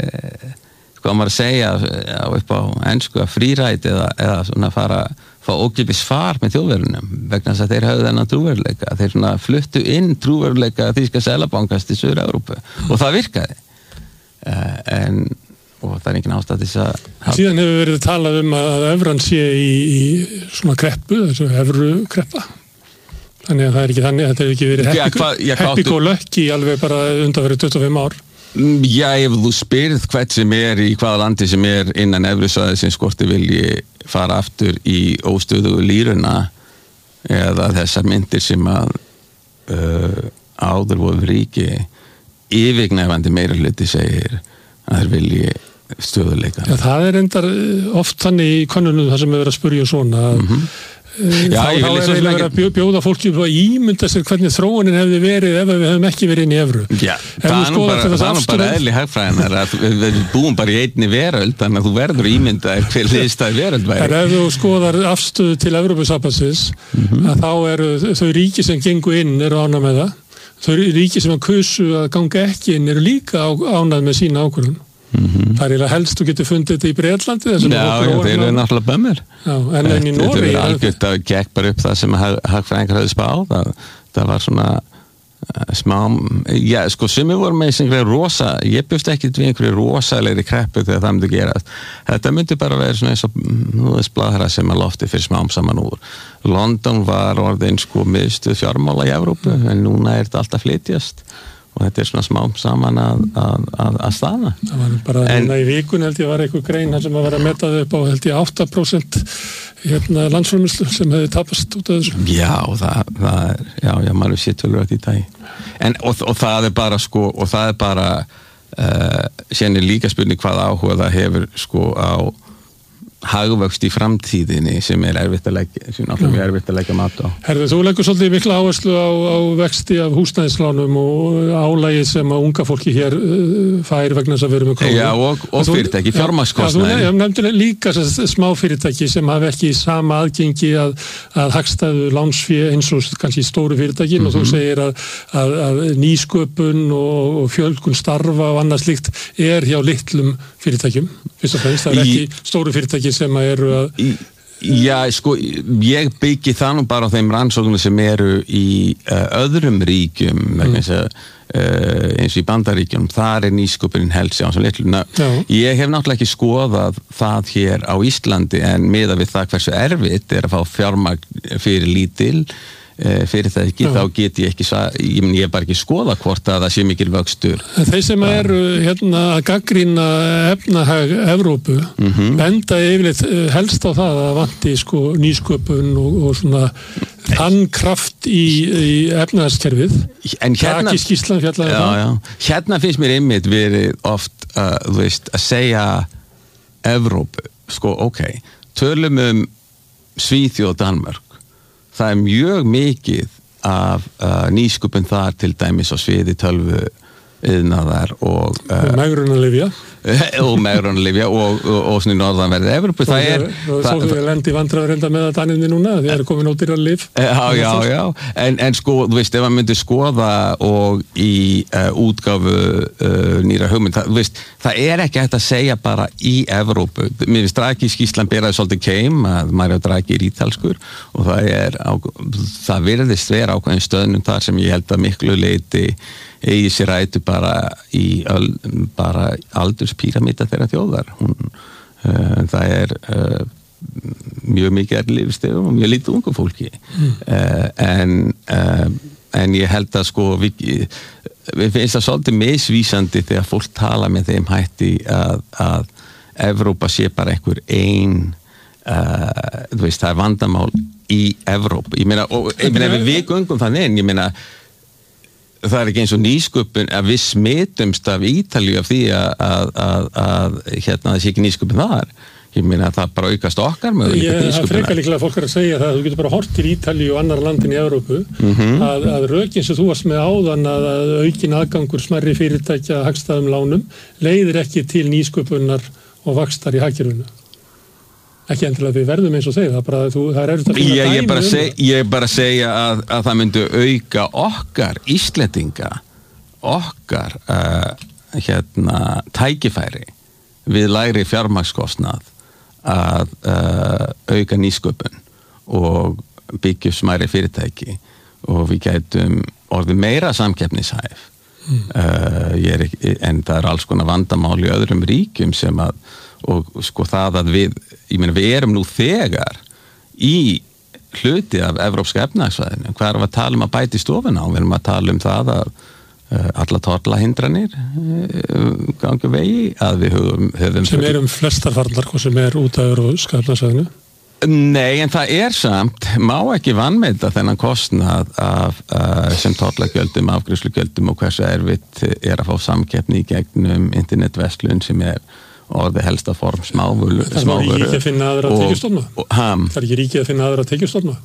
hvað maður að segja upp á ensku að fríræti eða, eða svona fara fá ókipis far með þjóðverunum vegna þess að þeir höfðu þennan trúveruleika þeir svona fluttu inn trúveruleika þýska seðlabankans til Suður-Evrópu og það virkaði Uh, en og það er engin ástæð til þess að síðan hefur verið talað um að evran sé í, í svona kreppu þessu evru kreppa þannig að það er ekki þannig að þetta hefur ekki verið heppik og lökki alveg bara undanverið tuttugu og fimm ár. Já, ef þú spyrð hvert sem er í hvaða landi sem er innan evrusvæðisins hvort þið vilji fara aftur í óstöðugu líruna eða þessar myndir sem að uh, áður voru ríki yfirgnæfandi meira hluti segir að þeir vilji stöðuleika. Já, það er endar oft þannig í könnunum það sem er verið að spurja svona að mm -hmm. Já, þá, þá er verið að bjó, bjóða fólki upp að ímynda sér hvernig þróunin hefði verið ef við hefum ekki verið inn í evru. Já, það er nú bara, það er bara eðli hagfræðinar að við búum bara í einni veröld þannig að þú verður ímynda hver liðstæð veröld væri. En ef þú skoðar afstöðu til Evrópusambandsins mm -hmm. að þá eru þau ríki sem gengu inn eru ánægð með það. Þau ríki sem að kusu að ganga ekki inn eru líka ánægð með sína ákvörðun. Mm-hmm. Það er eiginlega helst þú getur fundið þetta í Bretlandi. Já, já, þeir eru náttúrulega bömmir. Já, en en í Noregi... Þetta er algjört að gekk bara upp það sem hagfræðingar höfðu spáð. Það, það var svona uh, smá... Já, sko, sumir voru með einhverju rosa... Ég bjóst ekki við einhverju rosalegri kreppu þegar það myndi gerast. Þetta myndi bara vera svona eins og nú þess blaðra sem að lofti fyrir smám saman úr. London var orðin sko miðstöð fjármála í Evrópu, en núna er þetta alltaf flytjast. Og þetta er svona smám saman að, að, að, að staðna. Það var bara en, í vikun held ég var eitthvað grein sem að vera að meta upp á held ég átta prósent hérna, landsframleiðslu sem hefði tapast út af þessu. Já, það, það er, já, já, maður sé tölur að því tægi. En, og, og það er bara sko, og það er bara, uh, sérni líka spurning hvað áhuga það hefur sko á hagvöxt í framtíðinni sem er erfitt að leggja, sem náttúrulega mjög erfitt að leggja mat á. Herðu, þú leggur svolítið mikla áherslu á, á vexti af húsnæðislánum og álagið sem að unga fólki hér uh, fær vegna þess að vera með krónu. Já, og, og fyrirtæki, fjármagnskostnaðir. Já, þú nefndir líka smá fyrirtæki sem hafa ekki sama aðgengi að, að hagstæðu lánsfé eins og kannski stóru fyrirtækin mm-hmm. og þú segir að, að, að nýsköpun og, og fjölgun starfa og annað slíkt er hjá litlum fyrirtækjum. Fyrst og fremst, það er ekki stóru fyrirtæki sem eru að... Já, sko, ég byggi það nú bara á þeim rannsóknum sem eru í uh, öðrum ríkjum, vegna þess að uh, eins og í Bandaríkjum, þar er nýsköpunin helst á þessum litlu. Ég hef náttúrulega ekki skoðað það hér á Íslandi en miðað við það hversu erfitt er að fá fjármagn fyrir lítil fyrir það ekki, þá get ég ekki ég, ég er bara ekki skoða hvort að það sé mikil vöxtur. Þeir sem eru hérna að gagnrýna efnahag Evrópu, mm-hmm. benda yfirleitt helst á það að vanti sko nýsköpun og, og svona þann kraft í, í efnahagskerfið. En hérna Taki skýrslan fjallaði já, já. Hérna finnst mér einmitt verið oft uh, þú veist, að segja Evrópu, sko, ok tölum um Svíþjóð og Danmörk. Það er mjög mikið af uh, nýsköpun þar til dæmis á sviði tölvu iðnaðar og uh, megrunarlyfja og megrunarlyfja og, og, og svona í norðanverði Evrópu. Það er svo þau lendi vandræður enda með að Danirni núna því það er komin ódýrar lyf. Já, já, já. En, en sko, þú veist, ef maður myndi skoða og í uh, útgáfu uh, nýra hugmynd, það, þú veist, það er ekki hægt að segja bara í Evrópu. Mér finnst Draghi skýrslan beraði svolítið keim að Mario Draghi er ítalskur og það er, á, það virðist vera ákveðin stöðnum þar sem ég held að miklu leyti eigi sér rætu bara í bara aldurspíramíta þeirra þjóðar. Hún, uh, það er uh, mjög mikið er lífstegum og mjög lítið ungu fólki mm. uh, en uh, en ég held að sko við, við finnst það svolítið misvísandi þegar fólk tala með þeim hætti að, að Evrópa sé bara einhver ein uh, þú veist, það er vandamál í Evrópa, ég meina, og ég meina ef við göngum þannig en ég meina það er ekki eins og nýsköpun að við smitumst af Ítalíu af því að, að, að, að hérna það sé ekki nýsköpun þar ég meina að það bara aukast okkar möguleika nýsköpunar. Það frekar líklega fólk er að segja það að þú getur bara hort til Ítalíu og annar landin í Evrópu mm-hmm. að, að rökin sem þú varst með áðan að, að aukin aðgangur smærri fyrirtækja hagstæðum lánum leiðir ekki til nýsköpunar og vaxtar í hagkerfinu. Ekki endilega við verðum eins og segja það, bara, þú, það er erfitt að finna ég, ég, bara dæmi seg, ég bara segja að, að það myndi auka okkar Íslendinga okkar uh, hérna, tækifæri við lægri fjármagnskostnað að uh, auka nýsköpun og byggja smærri fyrirtæki og við gætum orðið meira samkeppnishæf mm. uh, ég er ekki, en það er alls konar vandamál í öðrum ríkjum sem að og sko það að við ég meina við erum nú þegar í hluti af evrópska efnahagssvæðinu, hvað erum við að tala um að bæta í stofuna og við erum að tala um það að uh, alla tollahindranir uh, gangi vegi að við höfum, höfum sem erum flestar farnar hvað sem er út af evrópska efnahagssvæðinu. Nei, en það er samt má ekki vanmeita þennan kostnað af, uh, sem tollagjöldum, afgreiðslugjöldum og hversu erfitt er að fá samkeppni í gegnum internetverslun sem er orðið helsta form smávöru. Það er ekki ríkið að finna aðra tekjustofna? Það er ekki ríkið að finna aðra tekjustofna?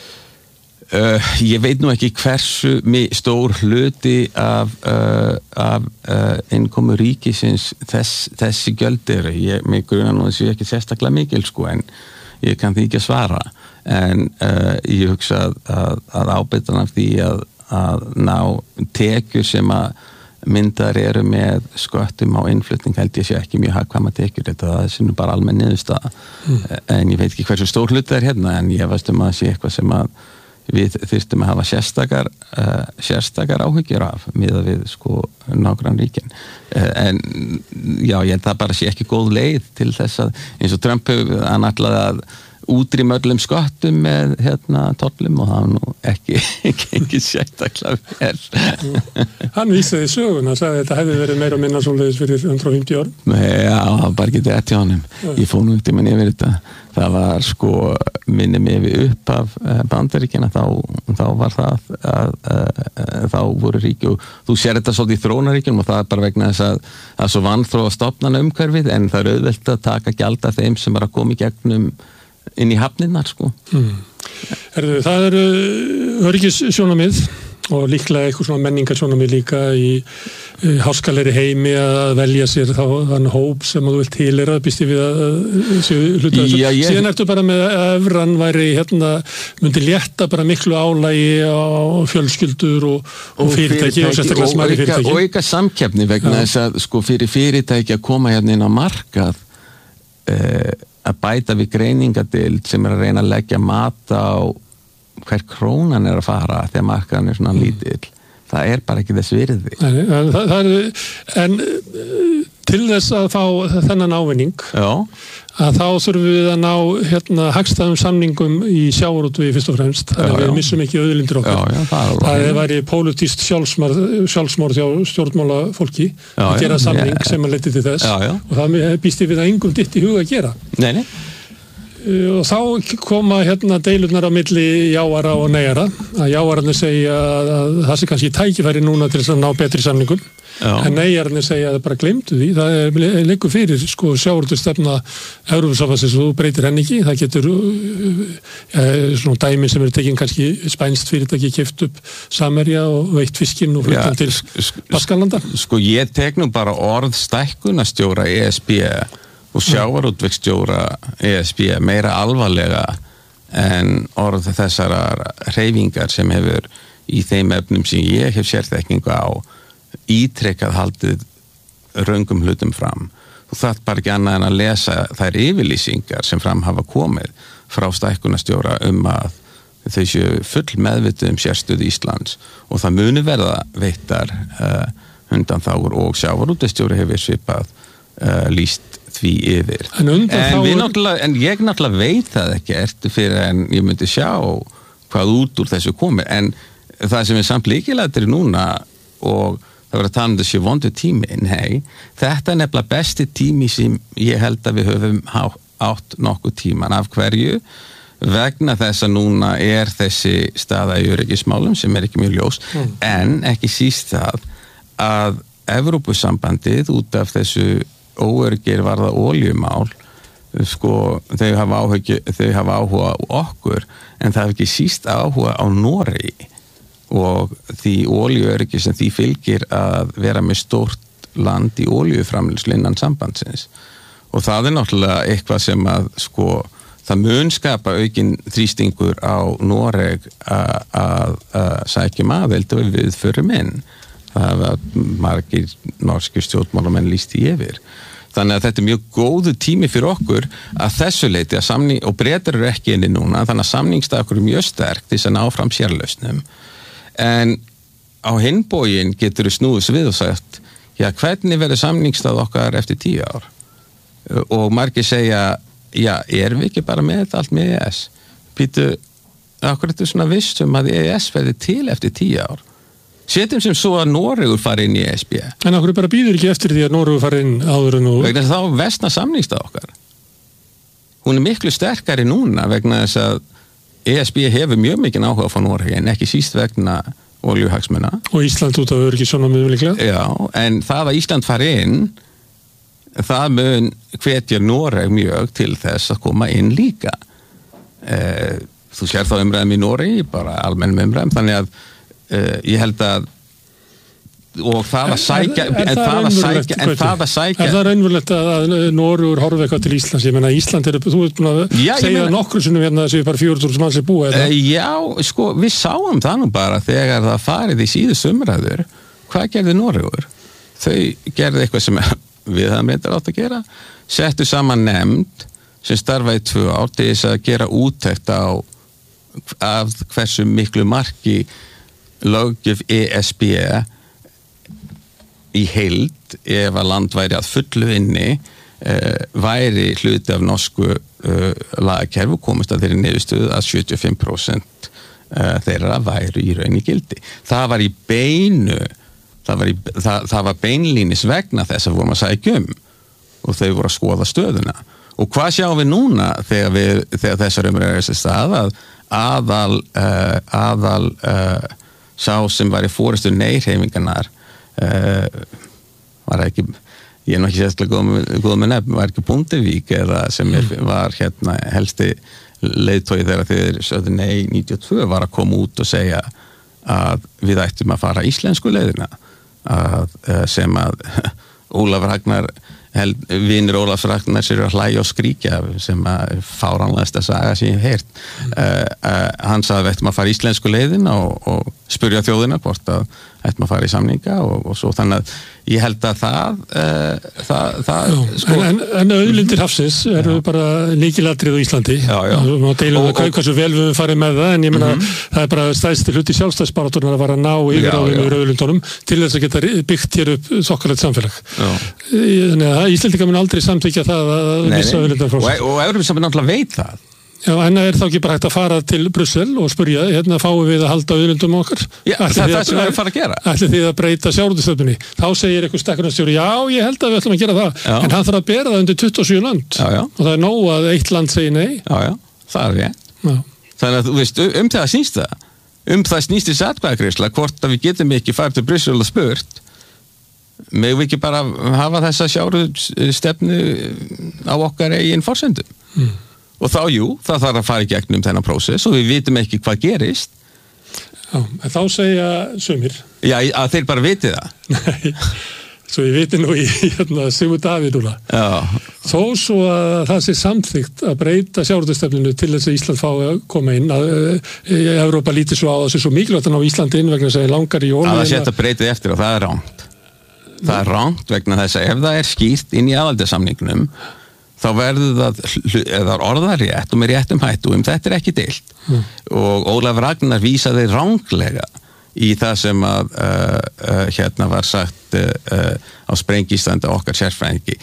Uh, ég veit nú ekki hversu stór hluti af, uh, af uh, innkomu ríkisins þess, þessi gjöld eru. Ég mig grunar nú þessu ekki sérstaklega mikil sko en ég kann því ekki að svara. En uh, ég hugsa að, að, að ábyrgðan af því að, að ná tekjur sem að myndar eru með sköttum á innflutning held ég sé ekki mjög hagkvæma tekjur þetta það er bara almenn niðurstaða mm. en ég veit ekki hversu stór hluti er hérna en ég veist um að sé eitthvað sem að við þyrstum að hafa sérstakar uh, sérstakar áhyggjur af miðað við sko nágrannríkin uh, en já ég held það bara sé ekki góð leið til þess að eins og Trump hann ætlaði að útrýma öllum sköttum með hérna tollum og það var nú ekki ekki sérstaklega vel. Hann vísaði söguna, sagði að þetta hefði verið meira og minna svoleiðis fyrir hundrað og fimmtíu árum. Já, það var bara ekki rétt hjá honum. Ég fór nú eftir manni yfir þetta. Það var sko minni mig við upp af Bandaríkjanna þá, þá var það að, að þá voru ríki og þú sér þetta svolítið í þróunaríkjunum og það er bara vegna þess að það er svo vanþróa stofnana umhverfið en það er auðvelt að taka gjald af þeim sem er að koma í gegnum inn í hafnirnar sko. Mm. Herðu, það eru öryggissjónarmið og líklega eitthvað svona menningarsjónarmið líka í e, háskalegri heimi að velja sér þá þann hóp sem þú vilt tilheyra, býst ég við að séu hluta þessu. Já, ég... Síðan ertu bara með að evran væri hérna, myndi létta bara miklu álægi á fjölskyldur og, og, og fyrirtæki og sérstaklega smærri fyrirtæki. Og eitthvað samkeppni vegna þess að sko fyrir fyrirtæki að koma hérna inn á markað eh, að bæta við greiningadeild sem er að reyna að leggja mat á hver krónan er að fara þegar markaðan er svona mm. lítill. Það er bara ekki þess virði. Nei, en, það, það er, en til þess að fá þennan ávinning Já. að þá þurfum við að ná hérna, hagstæðum samningum í sjávarútvegi fyrst og fremst. Þannig að við missum ekki auðlindir okkar. Já, já, það, það er væri pólitískt sjálfsmorð hjá stjórnmála fólki já, að gera samning já, sem að leiti til þess já, já. Og það býst ég við að engum ditt í huga að gera. Nei, nei. Og þá koma hérna deilurnar á milli jáara og neyjara að jáararnir segja að það sé kannski tækifæri núna til þess að ná betri samningum Já. En neyjararnir segja að það bara gleymdu því það er leikur fyrir sko sjávarútvegsstefna Evrópusambandsins og þú breytir henni ekki það getur uh, svona dæmi sem eru tekin kannski spænst fyrirtæki keypt upp Samherja og veitt fiskinn og fluttan til Baskalanda. Sko ég tek nú bara orð stækkunarstjóra E S B og sjávarútvegsstjóra E S B meira alvarlega en orð þessara hreyfingar sem hefur í þeim efnum sem ég hef sérþekkingu á ítrekkað haldið röngum hlutum fram. Þú þarft bara ekki annað en að lesa þær yfirlýsingar sem fram hafa komið frá stækkunarstjóra um að þau séu full meðvituð um sérstöðu Íslands og það muni verða veittar uh, undanþágur og sjávarútvegsstjóri hefur svipað uh, lýst því yfir. En, en, þá... náttúrulega, en ég náttúrulega veit það ekkert fyrir en ég myndi sjá hvað út úr þessu komið. En það sem er samt líkilættir núna og það var að tala um þessi vondu tími, nei, þetta er nefnilega besti tími sem ég held að við höfum átt nokkuð tíman. Af hverju? Vegna þess að núna er þessi staða í öryggismálum sem er ekki mjög ljós, mm. en ekki síst það að Evrópusambandið út af þessu óöryggir varða oljumál, sko, þau hafa áhuga, þau hafa áhuga á okkur, en það hafa ekki síst áhuga á Noregi og því oljuöryggi sem því fylgir að vera með stórt land í oljuframleiðslu innan sambandsins. Og það er náttúrulega eitthvað sem að, sko, það mun skapa aukinn þrýstingur á Noreg að, að, að sækja aðild og við förum inn. Það hafa margir norskir stjórnmálamenn lýst í yfir. Þannig að þetta er mjög góðu tími fyrir okkur að þessu leiti að samning, og Bretar eru ekki inni núna, þannig að samningsstakur er mjög sterkt til þess að ná fram sérlausnum. En á hinbógin getur við snúðis við og sagt, já, hvernig verður samningsstað okkar eftir tíu ár? Og margir segja, já, erum við ekki bara með þetta allt með E E S? Pítu, okkur er þetta svona vissum að E E S verður til eftir tíu ár? Setjum sem svo að Noregur fari inn í E S B. En okkur bara býður ekki eftir því að Noregur fari inn áður en nú? Vegna þess að þá vestna samningsstað okkar. Hún er miklu sterkari núna vegna þess að E S B hefur mjög mikið áhuga á Noregi en ekki síst vegna oljuhagsmuna. Og Ísland út af öryggi svona mjög líklega? Já, en það að Ísland fari inn, það mun hvetja Noreg mjög til þess að koma inn líka. Eh, þú sér þá umræðum í Noregi, bara almennum umræðum, þannig að Uh, ég held að og það að sækja er, er, er en það að sækja en það að sækja er það raunverulegt að Noregur horfi eitthvað til Íslands? Ég meina Ísland er, þú veit búin að já, segja meina, nokkru sinnum hérna þessi bara fjögur þúsund manns er búið uh, já, sko, við sáum það nú bara þegar það farið í síðust umræður hvað gerði Noregur? Þau gerði eitthvað sem við það meitar átt að gera, settu saman nefnd sem starfaði tvö ár til þess að gera úttekt á af hversu miklu marki löggjöf E S B í heild ef að land væri að fullu inni uh, væri hluti af norsku uh, lagakerfi komist að þeirri niðurstöðu að sjötíu og fimm prósent uh, þeirra væri í raun í gildi. Það var í beinu það var, í, það, það var beinlínis vegna þess að vorum að sækja um og þau voru að skoða stöðuna. Og hvað sjáum við núna þegar, við, þegar þessar umræður er þessi stað að aðal uh, aðal uh, sá sem var í fórustu neyhreyfingarnar uh, var ekki ég er nú ekki sérstaklega góð, góð með nefn var ekki Bundevík eða sem er, var hérna helsti leiðtogi þegar þeir sögðu nei níutíu og tvö var að koma út og segja að við ættum að fara íslensku leiðina að, sem að Ólafur Ragnar held, vinir Ólafs Ragnar sér að hlæja og skríkja sem að fáránlegasta saga sem ég hef heyrt mm. uh, uh, hann sagði við ættum að fara íslensku leiðina og, og spyrja þjóðina hvort að ættum að fara í samninga og, og svo þannig að ég held að það uh, það, það já, sko, en, en auðlindir hafsins eru bara líkilatrið á Íslandi já, já. og deilum það hversu vel við farið með það en ég meina mm-hmm. það er bara stæðsti hluti sjálfstæðsbaráttunar að fara að ná yfir áðum yfir auðlindunum til þess að geta byggt hér upp þokkalegt samfélag þannig að Íslandingar mun aldrei samþykja það að missa auðlindar frá sig. Og, og Evrópusambandið náttúrulega veit það. Já, en er þá ekki bara hægt að fara til Brussel og spyrja, hérna fáum við að halda auðlindum okkar? Já, það er það sem við erum fara að gera. Ætli þið að breyta sjávarútvegsstefnunni? Þá segir eitthvað stekkunarstjóri, já, ég held að við ætlum að gera það. Já. En hann þarf að bera það undir tuttugu og sjö land. Já, já. Og það er nóg að eitt land segir nei. Já, já, það er rétt. Já. Þannig að þú veist, um það snýst það. Um það snýst þess atkvæðagreiðsla, hvort að við getum ekki farið til Brussel og spurt, megum við ekki bara hafa þessa sjávarútvegsstefnu á okkar eigin forsendum. Mm. Og þá, jú, það þarf að fara í gegnum þennan prósess og við vitum ekki hvað gerist. Já, en þá segja sumir. Já, að þeir bara viti það. Nei, svo ég viti nú í hérna, Sigmund Davíð núna. Já. Þó svo að það sé samþykkt að breyta sjávarútvegsstefnunni til þess að Ísland fái að koma inn. Að e, Evrópa líti svo á þessu svo mikilvægt að ná Íslandi inn vegna þess að það langar í olíuna. Það sé að breytið eftir og það er rangt. Það er rangt vegna þess að ef það er skýrt inn í aðaldarsamningnum þá verður það, eða orðarétt og með réttum hættum, þetta er ekki deilt. Mm. Og Ólafur Ragnar vísaði ranglega í það sem að uh, uh, hérna var sagt uh, uh, á Sprengistlandi okkar sérfræðingi.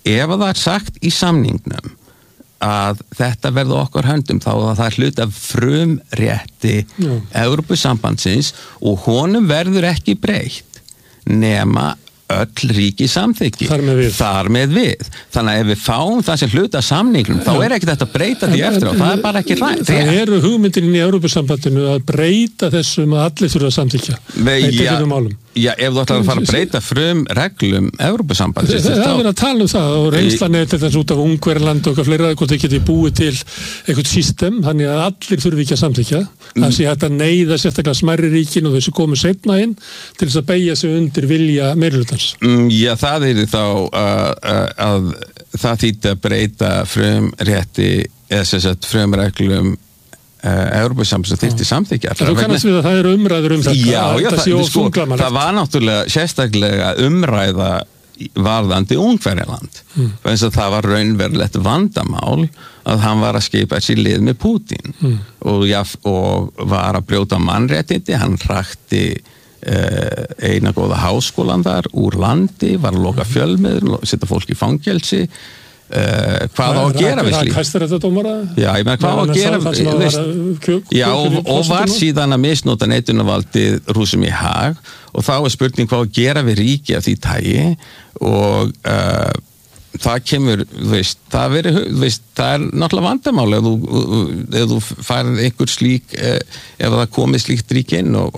ef það er sagt í samningnum að þetta verði okkar höndum þá að það er hlut af frumrétti Evrópusambandsins og honum verður ekki breytt nema öll ríki samþykki þar með við, þar með við. Þannig að ef við fáum það sem hluta samningnum þá er ekki þetta að breyta því eftir og það er bara ekki rætt. Það eru hugmyndin í Evrópusambandinu að breyta þessum að allir þurfa að samþykja já, já, ef þú ætlar að fara að breyta frum reglum Evrópusambandins það er verið að tala um það og reynslan er til þess út af Ungverjaland og fleira hvort þau geti búið til eitthvað system þannig að allir þurfi ekki að samþykja það sé hægt að neyða sérstaklega smærri ríkin og þessu komu seinna inn til þess að beygja sig undir vilja meirihlutans. Mm, já, það er þá uh, að það þýtti að breyta frumrétti eða sem sagt frumreglum Evrópusambandsins þyrfti samþykja. Þú kannast við að það eru umræður um þetta. Já, já, það, sko, það var náttúrulega sérstaklega umræða varðandi Ungverjaland. Mm. Þannig að það var raunverulegt vandamál að hann var að skipa sér lið með Pútín mm. og, ja, og var að brjóta mannréttindi, hann hrakti uh, eina góða háskólan þar úr landi, var að loka fjölmiðlum, setja fólk í fangelsi. Uh, hvað á að gera við slíkt? Já, ég meina hvað á að gera við Já, og, og var síðan að misnota neitunarvaldið Rússum í hag og þá er spurning hvað á að gera við ríki af því tagi og uh, það kemur, þú veist, það veri, þú veist, það er náttúrulega vandamál ef þú, ef þú færið einhver slík uh, ef það komið slíkt rík inn og,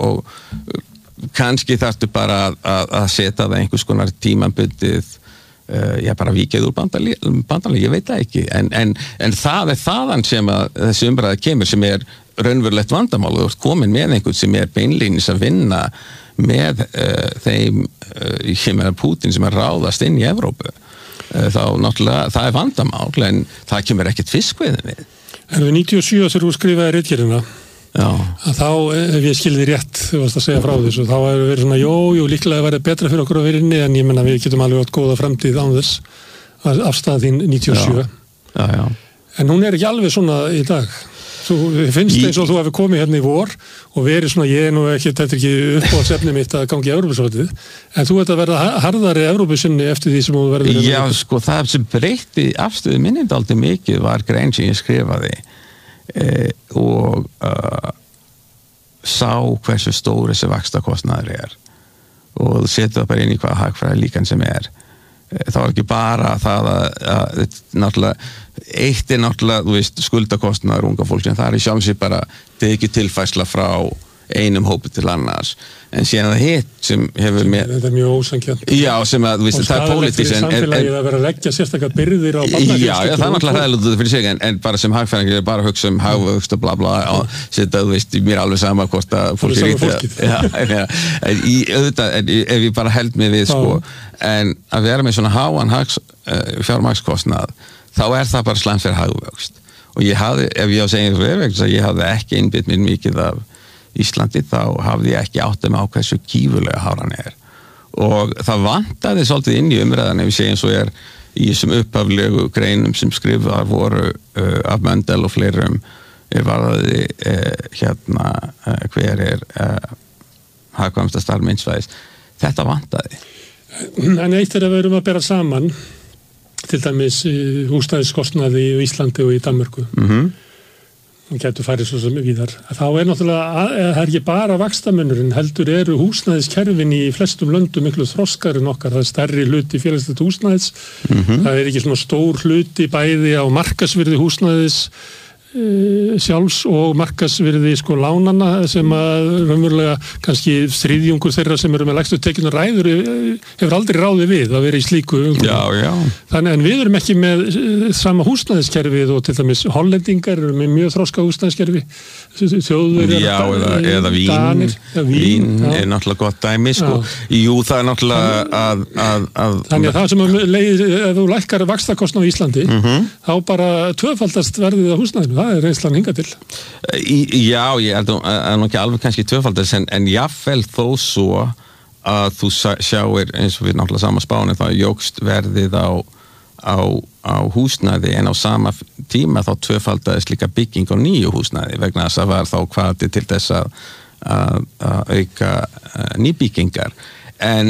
og kannski þarftu bara að, að, að setja það einhvers konar tímabundið Uh, ég bara vikið úr bandalí, ég veit það ekki en, en, en það er þaðan sem að þessi umræða kemur sem er raunverulegt vandamál og þú ert komin með einhvern sem er beinlínis að vinna með uh, þeim uh, ég meina Pútín sem er ráðast inn í Evrópu uh, þá náttúrulega það er vandamál en það kemur ekkert fiskveiðin við. En við níutíu og sjö þegar þú skrifaði ritgerðina að þá, ef ég skilði rétt þú varst að segja frá þessu, þá hefur verið svona jú, jú, líklega verið betra fyrir okkur að vera inni en ég menna við getum alveg átt góða framtíð án þess afstæða þín níutíu og sjö já, já, já. En hún er ekki alveg svona í dag þú finnst eins og þú hefur komið hérna í vor og verið svona, ég er nú ekki þetta er ekki uppáhaldsefni mitt að gangi í Evrópusambandið en þú ert að verða harðari Evrópusinni eftir því sem þú verður Já, sko, það sem breytti afstöðu minni dálítið mikið var grein sem ég skrifaði Eh, og uh, sá hversu stór þessi vaxtakostnaður er og setja það bara inn í hvað hagfræði líkan sem er eh, það var ekki bara það að, að, að náttúrulega eitt er náttúrulega, þú veist, skuldakostnaður unga fólk en það er í sjálfsig bara tekið tilfærsla frá einum hópi til annars en síðan það hitt sem hefur með þetta er mjög ósanngjarnt já, sem að, þú veist, það er pólitískt en samfélagið að vera að leggja sérstakar byrðir á barnafjölskyldur já, já, það er náttúrulega hræðilegt fyrir sig en, en bara sem hagfræðingur er bara að hugsa um hagvöxt og bla bla og setja, þú veist, mér er alveg sama hvort að fólk er ítið já, já, en í auðvitað, en ef ég bara held mig við, sko, en að vera með svona háan hags, uh, fjármagnskostnað þá er það bara slæmt fyrir hagvöxt og ég hafði, ef ég á að segja einhver ég hafði ekki innbytt mér mikið af Íslandi þá hafði ég ekki áttið með á hversu gífurlega háran er og það vantaði svolítið inn í umræðan ef ég segi eins og er í þessum upphaflegu greinum sem skrifar voru uh, af Möndel og fleirum varðaði uh, hérna uh, hver er uh, hagkvæmsta starf minnsvæðis þetta vantaði En eitt er að við erum að bera saman til dæmis húsnæðiskostnaði í Íslandi og í Danmörku mhm og getur farið svo sem víðar. Þá er náttúrulega, það er ekki bara vaxtamunurinn, heldur eru húsnæðiskerfin í flestum löndum miklu þroskar en okkar, það er stærri hluti félagslegt húsnæðis, mm-hmm. það er ekki svona stór hluti bæði á markasvirði húsnæðis e, sjálfs og markasvirði sko lánana sem að raunverulega kannski þriðjungur þeirra sem eru með lægstu tekjun og ræður hefur aldrei ráðið við að vera í slíku umhverfi. Já, já. Þannig en við erum ekki með sama húsnæðiskerfið og til dæmis hollendingar eru með mjög þroska húsnæðiskerfi þjóður Já, eða, eða vín, danir, ja, vín, vín er náttúrulega gott dæmi sko. Jú, það er náttúrulega að, að, að Þannig að það sem að leið, ef þú lækkar vaxtakostnað á Íslandi, mm-hmm. þá bara tvöfaldast verðið á húsnæðinu, það er reynslan hingað til. Í, já, ég held að nú ekki alveg kannski tvöfaldast, en, en jáfnvel þó svo að þú sjáir, eins og við náttúrulega sama spáni, þá jógst verðið á Á, á húsnæði en á sama tíma þá tvöfaldaðist líka bygging á nýju húsnæði vegna þess að var þá hvati til þess að, að, að auka nýbyggingar en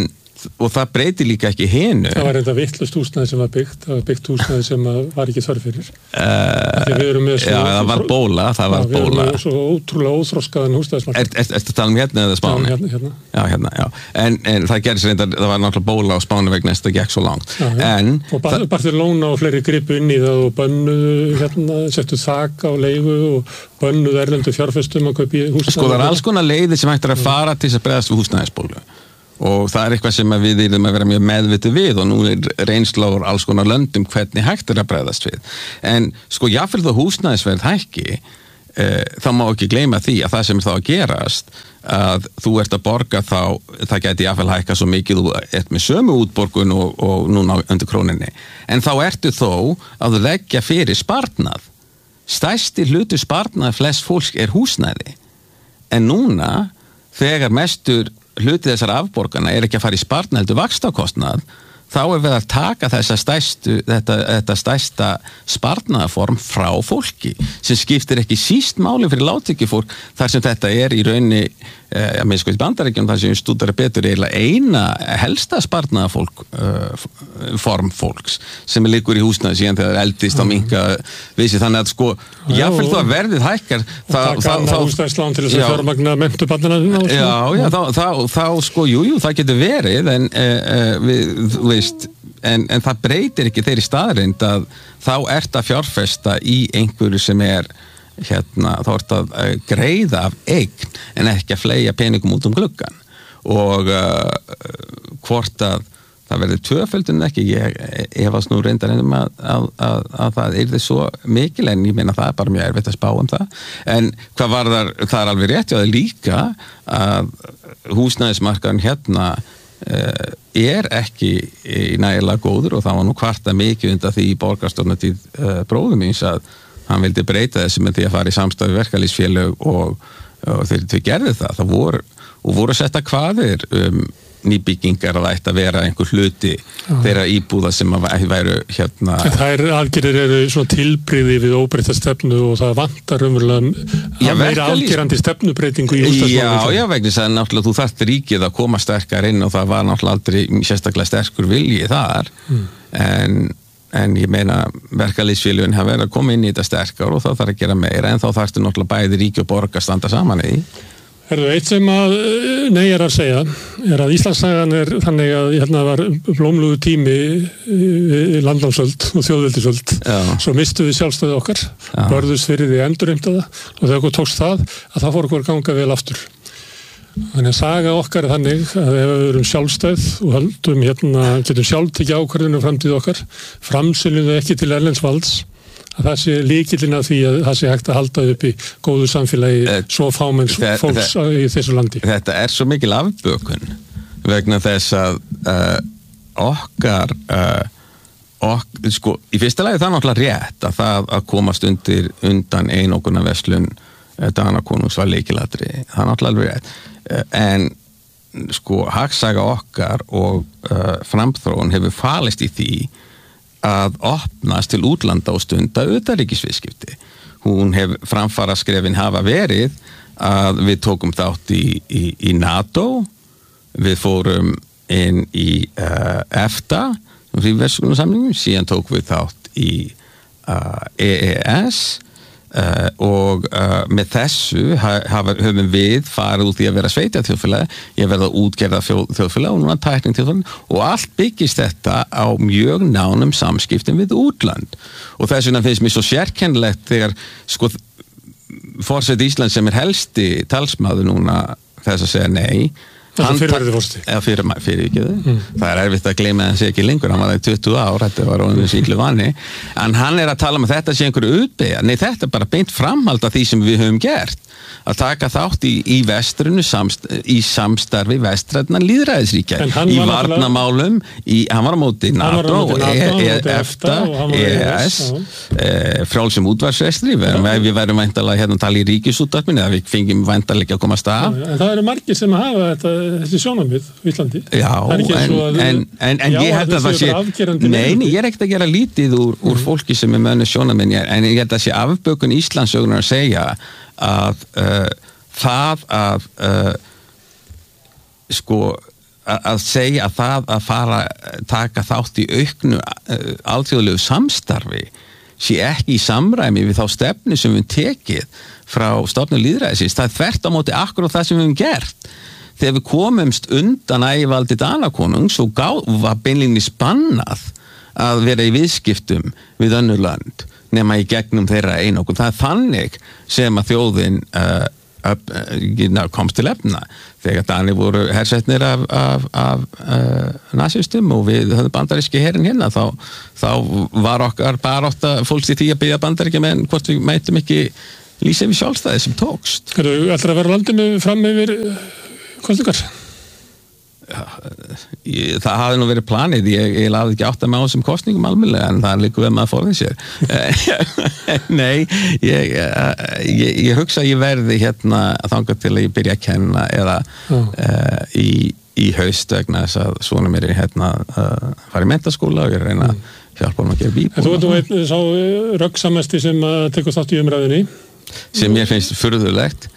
og það breytir líka ekki hinu. Það var enda vitlaust húsnæði sem var byggt, það var byggt húsnæði sem var ekki þörf fyrir. Uh, já, það var bóla, það var já, bóla. Við erum svo ótrúlega óþroskaðan húsnæðismarkað. Er, er, ertu að tala um hérna eða Spáni? Já, hérna, hérna. Já, hérna, já. En, en það gerðist reyndar, það var náttúrulega bóla á Spáni vegna þess að það gekk svo langt. Já, já. En... Og bar, Barcelona og fleiri gripu inn í það og bönnuðu, hérna, settu þak á leigu og bönnuðu erlendu fjárfestum að kaupa húsnæði. Sko, það er alls konar leiðir sem hægt er að fara til þess að bregðast við húsnæðisbólu. Og það er eitthvað sem við erum að vera mjög meðvituð við og nú er reynsla úr alls konar löndum hvernig hægt er að bregðast við. En sko, jafnvel þó húsnæðisverð hækki, e, þá má ekki gleyma því að það sem er þá að gerast, að þú ert að borga þá, það gæti jafnvel hækka svo mikið, þú ert með sömu útborgun og, og núna undir króninni. En þá ertu þó að þú leggja fyrir sparnað. Stærsti hluti sparnað flest fólks er húsnæði. En núna, þegar mestur hluti þessar afborgana er ekki að fara í sparnað heldur vaxtakostnað, þá er við að taka þessa stærstu, þetta, þetta stærsta sparnaðaform frá fólki sem skiptir ekki síst máli fyrir lágtekjufólk þar sem þetta er í raunni eh, að minnst sko í Bandaríkjunum þar sem stúdara betur eiginlega eina helsta sparnaðafólk uh, form fólks sem er liggur í húsnæði síðan þegar eldist á minka vissi þannig að sko jáfnvel þó að verðið hækkar og taka annað húsnæðislán til þess að fjármagna menntu barnanna já, já, þá, þá, þá sko, jú, jú, það getur verið en uh, uh, við, þú veist en, en það breytir ekki þeirri staðreind að þá ert að fjárfesta í einhverju sem er hérna, þá ert að uh, greiða af eign en ekki að fleygja peningum út um gluggan og uh, hvort að það verður tvöföldun ekki, ég efast nú reyndar einum að, að, að, að það er þess svo mikil en ég meina það er bara mjög erfitt að spá um það en hvað var þar, það er alveg rétt og það er líka að húsnæðismarkaðan hérna uh, er ekki nægilega góður og það var nú kvarta mikið undan því í borgarstjórnartíð uh, bróðum míns að hann vildi breyta þessu með því að fara í samstarfi verkalýðsfélög og, og þeir, þeir gerði það, það voru, og voru að setja kvaðir um nýbyggingar að ætti að vera einhver hluti Já. Þeirra íbúða sem að væru hérna... Það er aðgerðir eru svona tilbrigði við óbreytta stefnu og það vantar umverulega að meira afgerandi stefnubreitingu í húsnæðismálum. Já, já, vegna þess að náttúrulega þú þarft ríkið að koma sterkar inn og það var náttúrulega aldrei sérstaklega sterkur vilji þar mm. en, en ég meina verkalýðsfélögin hafa verið að koma inn í þetta sterkar og það þarf að gera meira en þá þarftu náttúrulega bæði ríki og borg að standa saman í. Herðu, eitt sem að nei er að segja er að Íslandssagan er þannig að hérna var blómlugu tími í landnámsöld og þjóðveldisöld svo mistu við sjálfstæði okkar börðust fyrir því endurheimtaða og þegar okkur tókst það að það fór okkur ganga vel aftur þannig að saga okkar er þannig að ef við erum sjálfstæð og höldum hérna, getum sjálf tekið ákvörðun um framtíð okkar framsiljum við ekki til erlends valds að það sé lykillinn að því að það sé hægt að halda upp í góðu samfélagi uh, svo fámenns fólks uh, í þessu landi. Þetta er svo mikil afbökun vegna þess að uh, okkar uh, ok, sko, í fyrsta lagi það er náttúrulega rétt að það að komast undir undan einokunarverslun uh, Danakonungs var lykilatri, það er náttúrulega rétt uh, en sko hagsaga okkar og uh, framþróun hefur falist í því að opnast til útlanda og stunda utanríkisviðskipti. Hún hef framfara skrefin hafa verið að við tókum þátt í, í, í NATO, við fórum inn í uh, EFTA, fríverslunarsamningum, síðan tókum við þátt í uh, E E S uh, og uh, með þessu hafa, höfum við farið út í að vera sveitja þjóðfélagi, ég verða útgerða þjóðfélagi og núna tækning þjóðfélagi og allt byggist þetta á mjög nánum samskiptum við útland og þess vegna finnst mér svo sérkennilegt þegar sko forseti Íslands sem er helsti talsmaður núna þess að segja nei hann fyrirverði fórsti. Já, fyrir, fyrir ekki þau. Mm. Það er erfitt að gleyma þessi ekki lengur, hann var það í tuttugu ár, þetta var ónum síklu vanni, en hann er að tala um að þetta sé einhverju utbeigja. Nei, þetta er bara beint framhald af því sem við höfum gert. Að taka þátt í, í vestrinu, samst, í samstarfi vestrænna lýðræðisríkja, í varnamálum, í, hann var á móti NATO, EFTA, E E S, frjálsum útvarpsrekstri, við værum væntanlega hérna að tala í ríkisútvarpinu, eða við fengjum væntanlega ekki að komast af. En það eru margir sem hafa þetta þessi sjónarmið í Íslandi. Já, en, en, en, en ég held að það sé nei, nei, ég er ekkert að gera lítið úr, úr fólki sem er með önnu sjónarmið, en ég held að það sé afbökun Íslandssögunar að segja að uh, það að uh, sko að segja að það að fara taka þátt í auknu alþjóðlegu samstarfi sé ekki í samræmi við þá stefnu sem við tekið frá stofnun lýðræðisins. Það er þvert á móti akkurat það sem við höfum gert. Þegar við komumst undan ægivaldi Danakonungs og var beinlínis bannað að vera í viðskiptum við önnur lönd nema í gegnum þeirra einokun. Það er þannig sem að þjóðin uh, uh, komst til efna. Þegar Danir voru hersetnir af, af, af uh, nasistum og við höfum bandaríski herin hérna, þá, þá var okkar barátta fólks í því að byggja bandaríkja menn hvort við mætum ekki lýsa við sjálfstæði sem tókst. Þú ætlar að vera landinu fram yfir kostingar? Já, ég, það hafi nú verið planið, ég, ég lafði ekki átt að með á þessum kostningum almennilega en það er líka við maður forðið sér. Nei, ég, ég, ég hugsa að ég verði hérna þangað til að ég byrja að kenna eða uh, í, í haust vegna þess að svona mér er hérna að uh, fara í menntaskóla og ég er að reyna að hjálpa hann að gera bíbúna. Þú veit nú einn sá röggsamesti sem tekur þátt í umræðinni. Sem mér finnst furðulegt.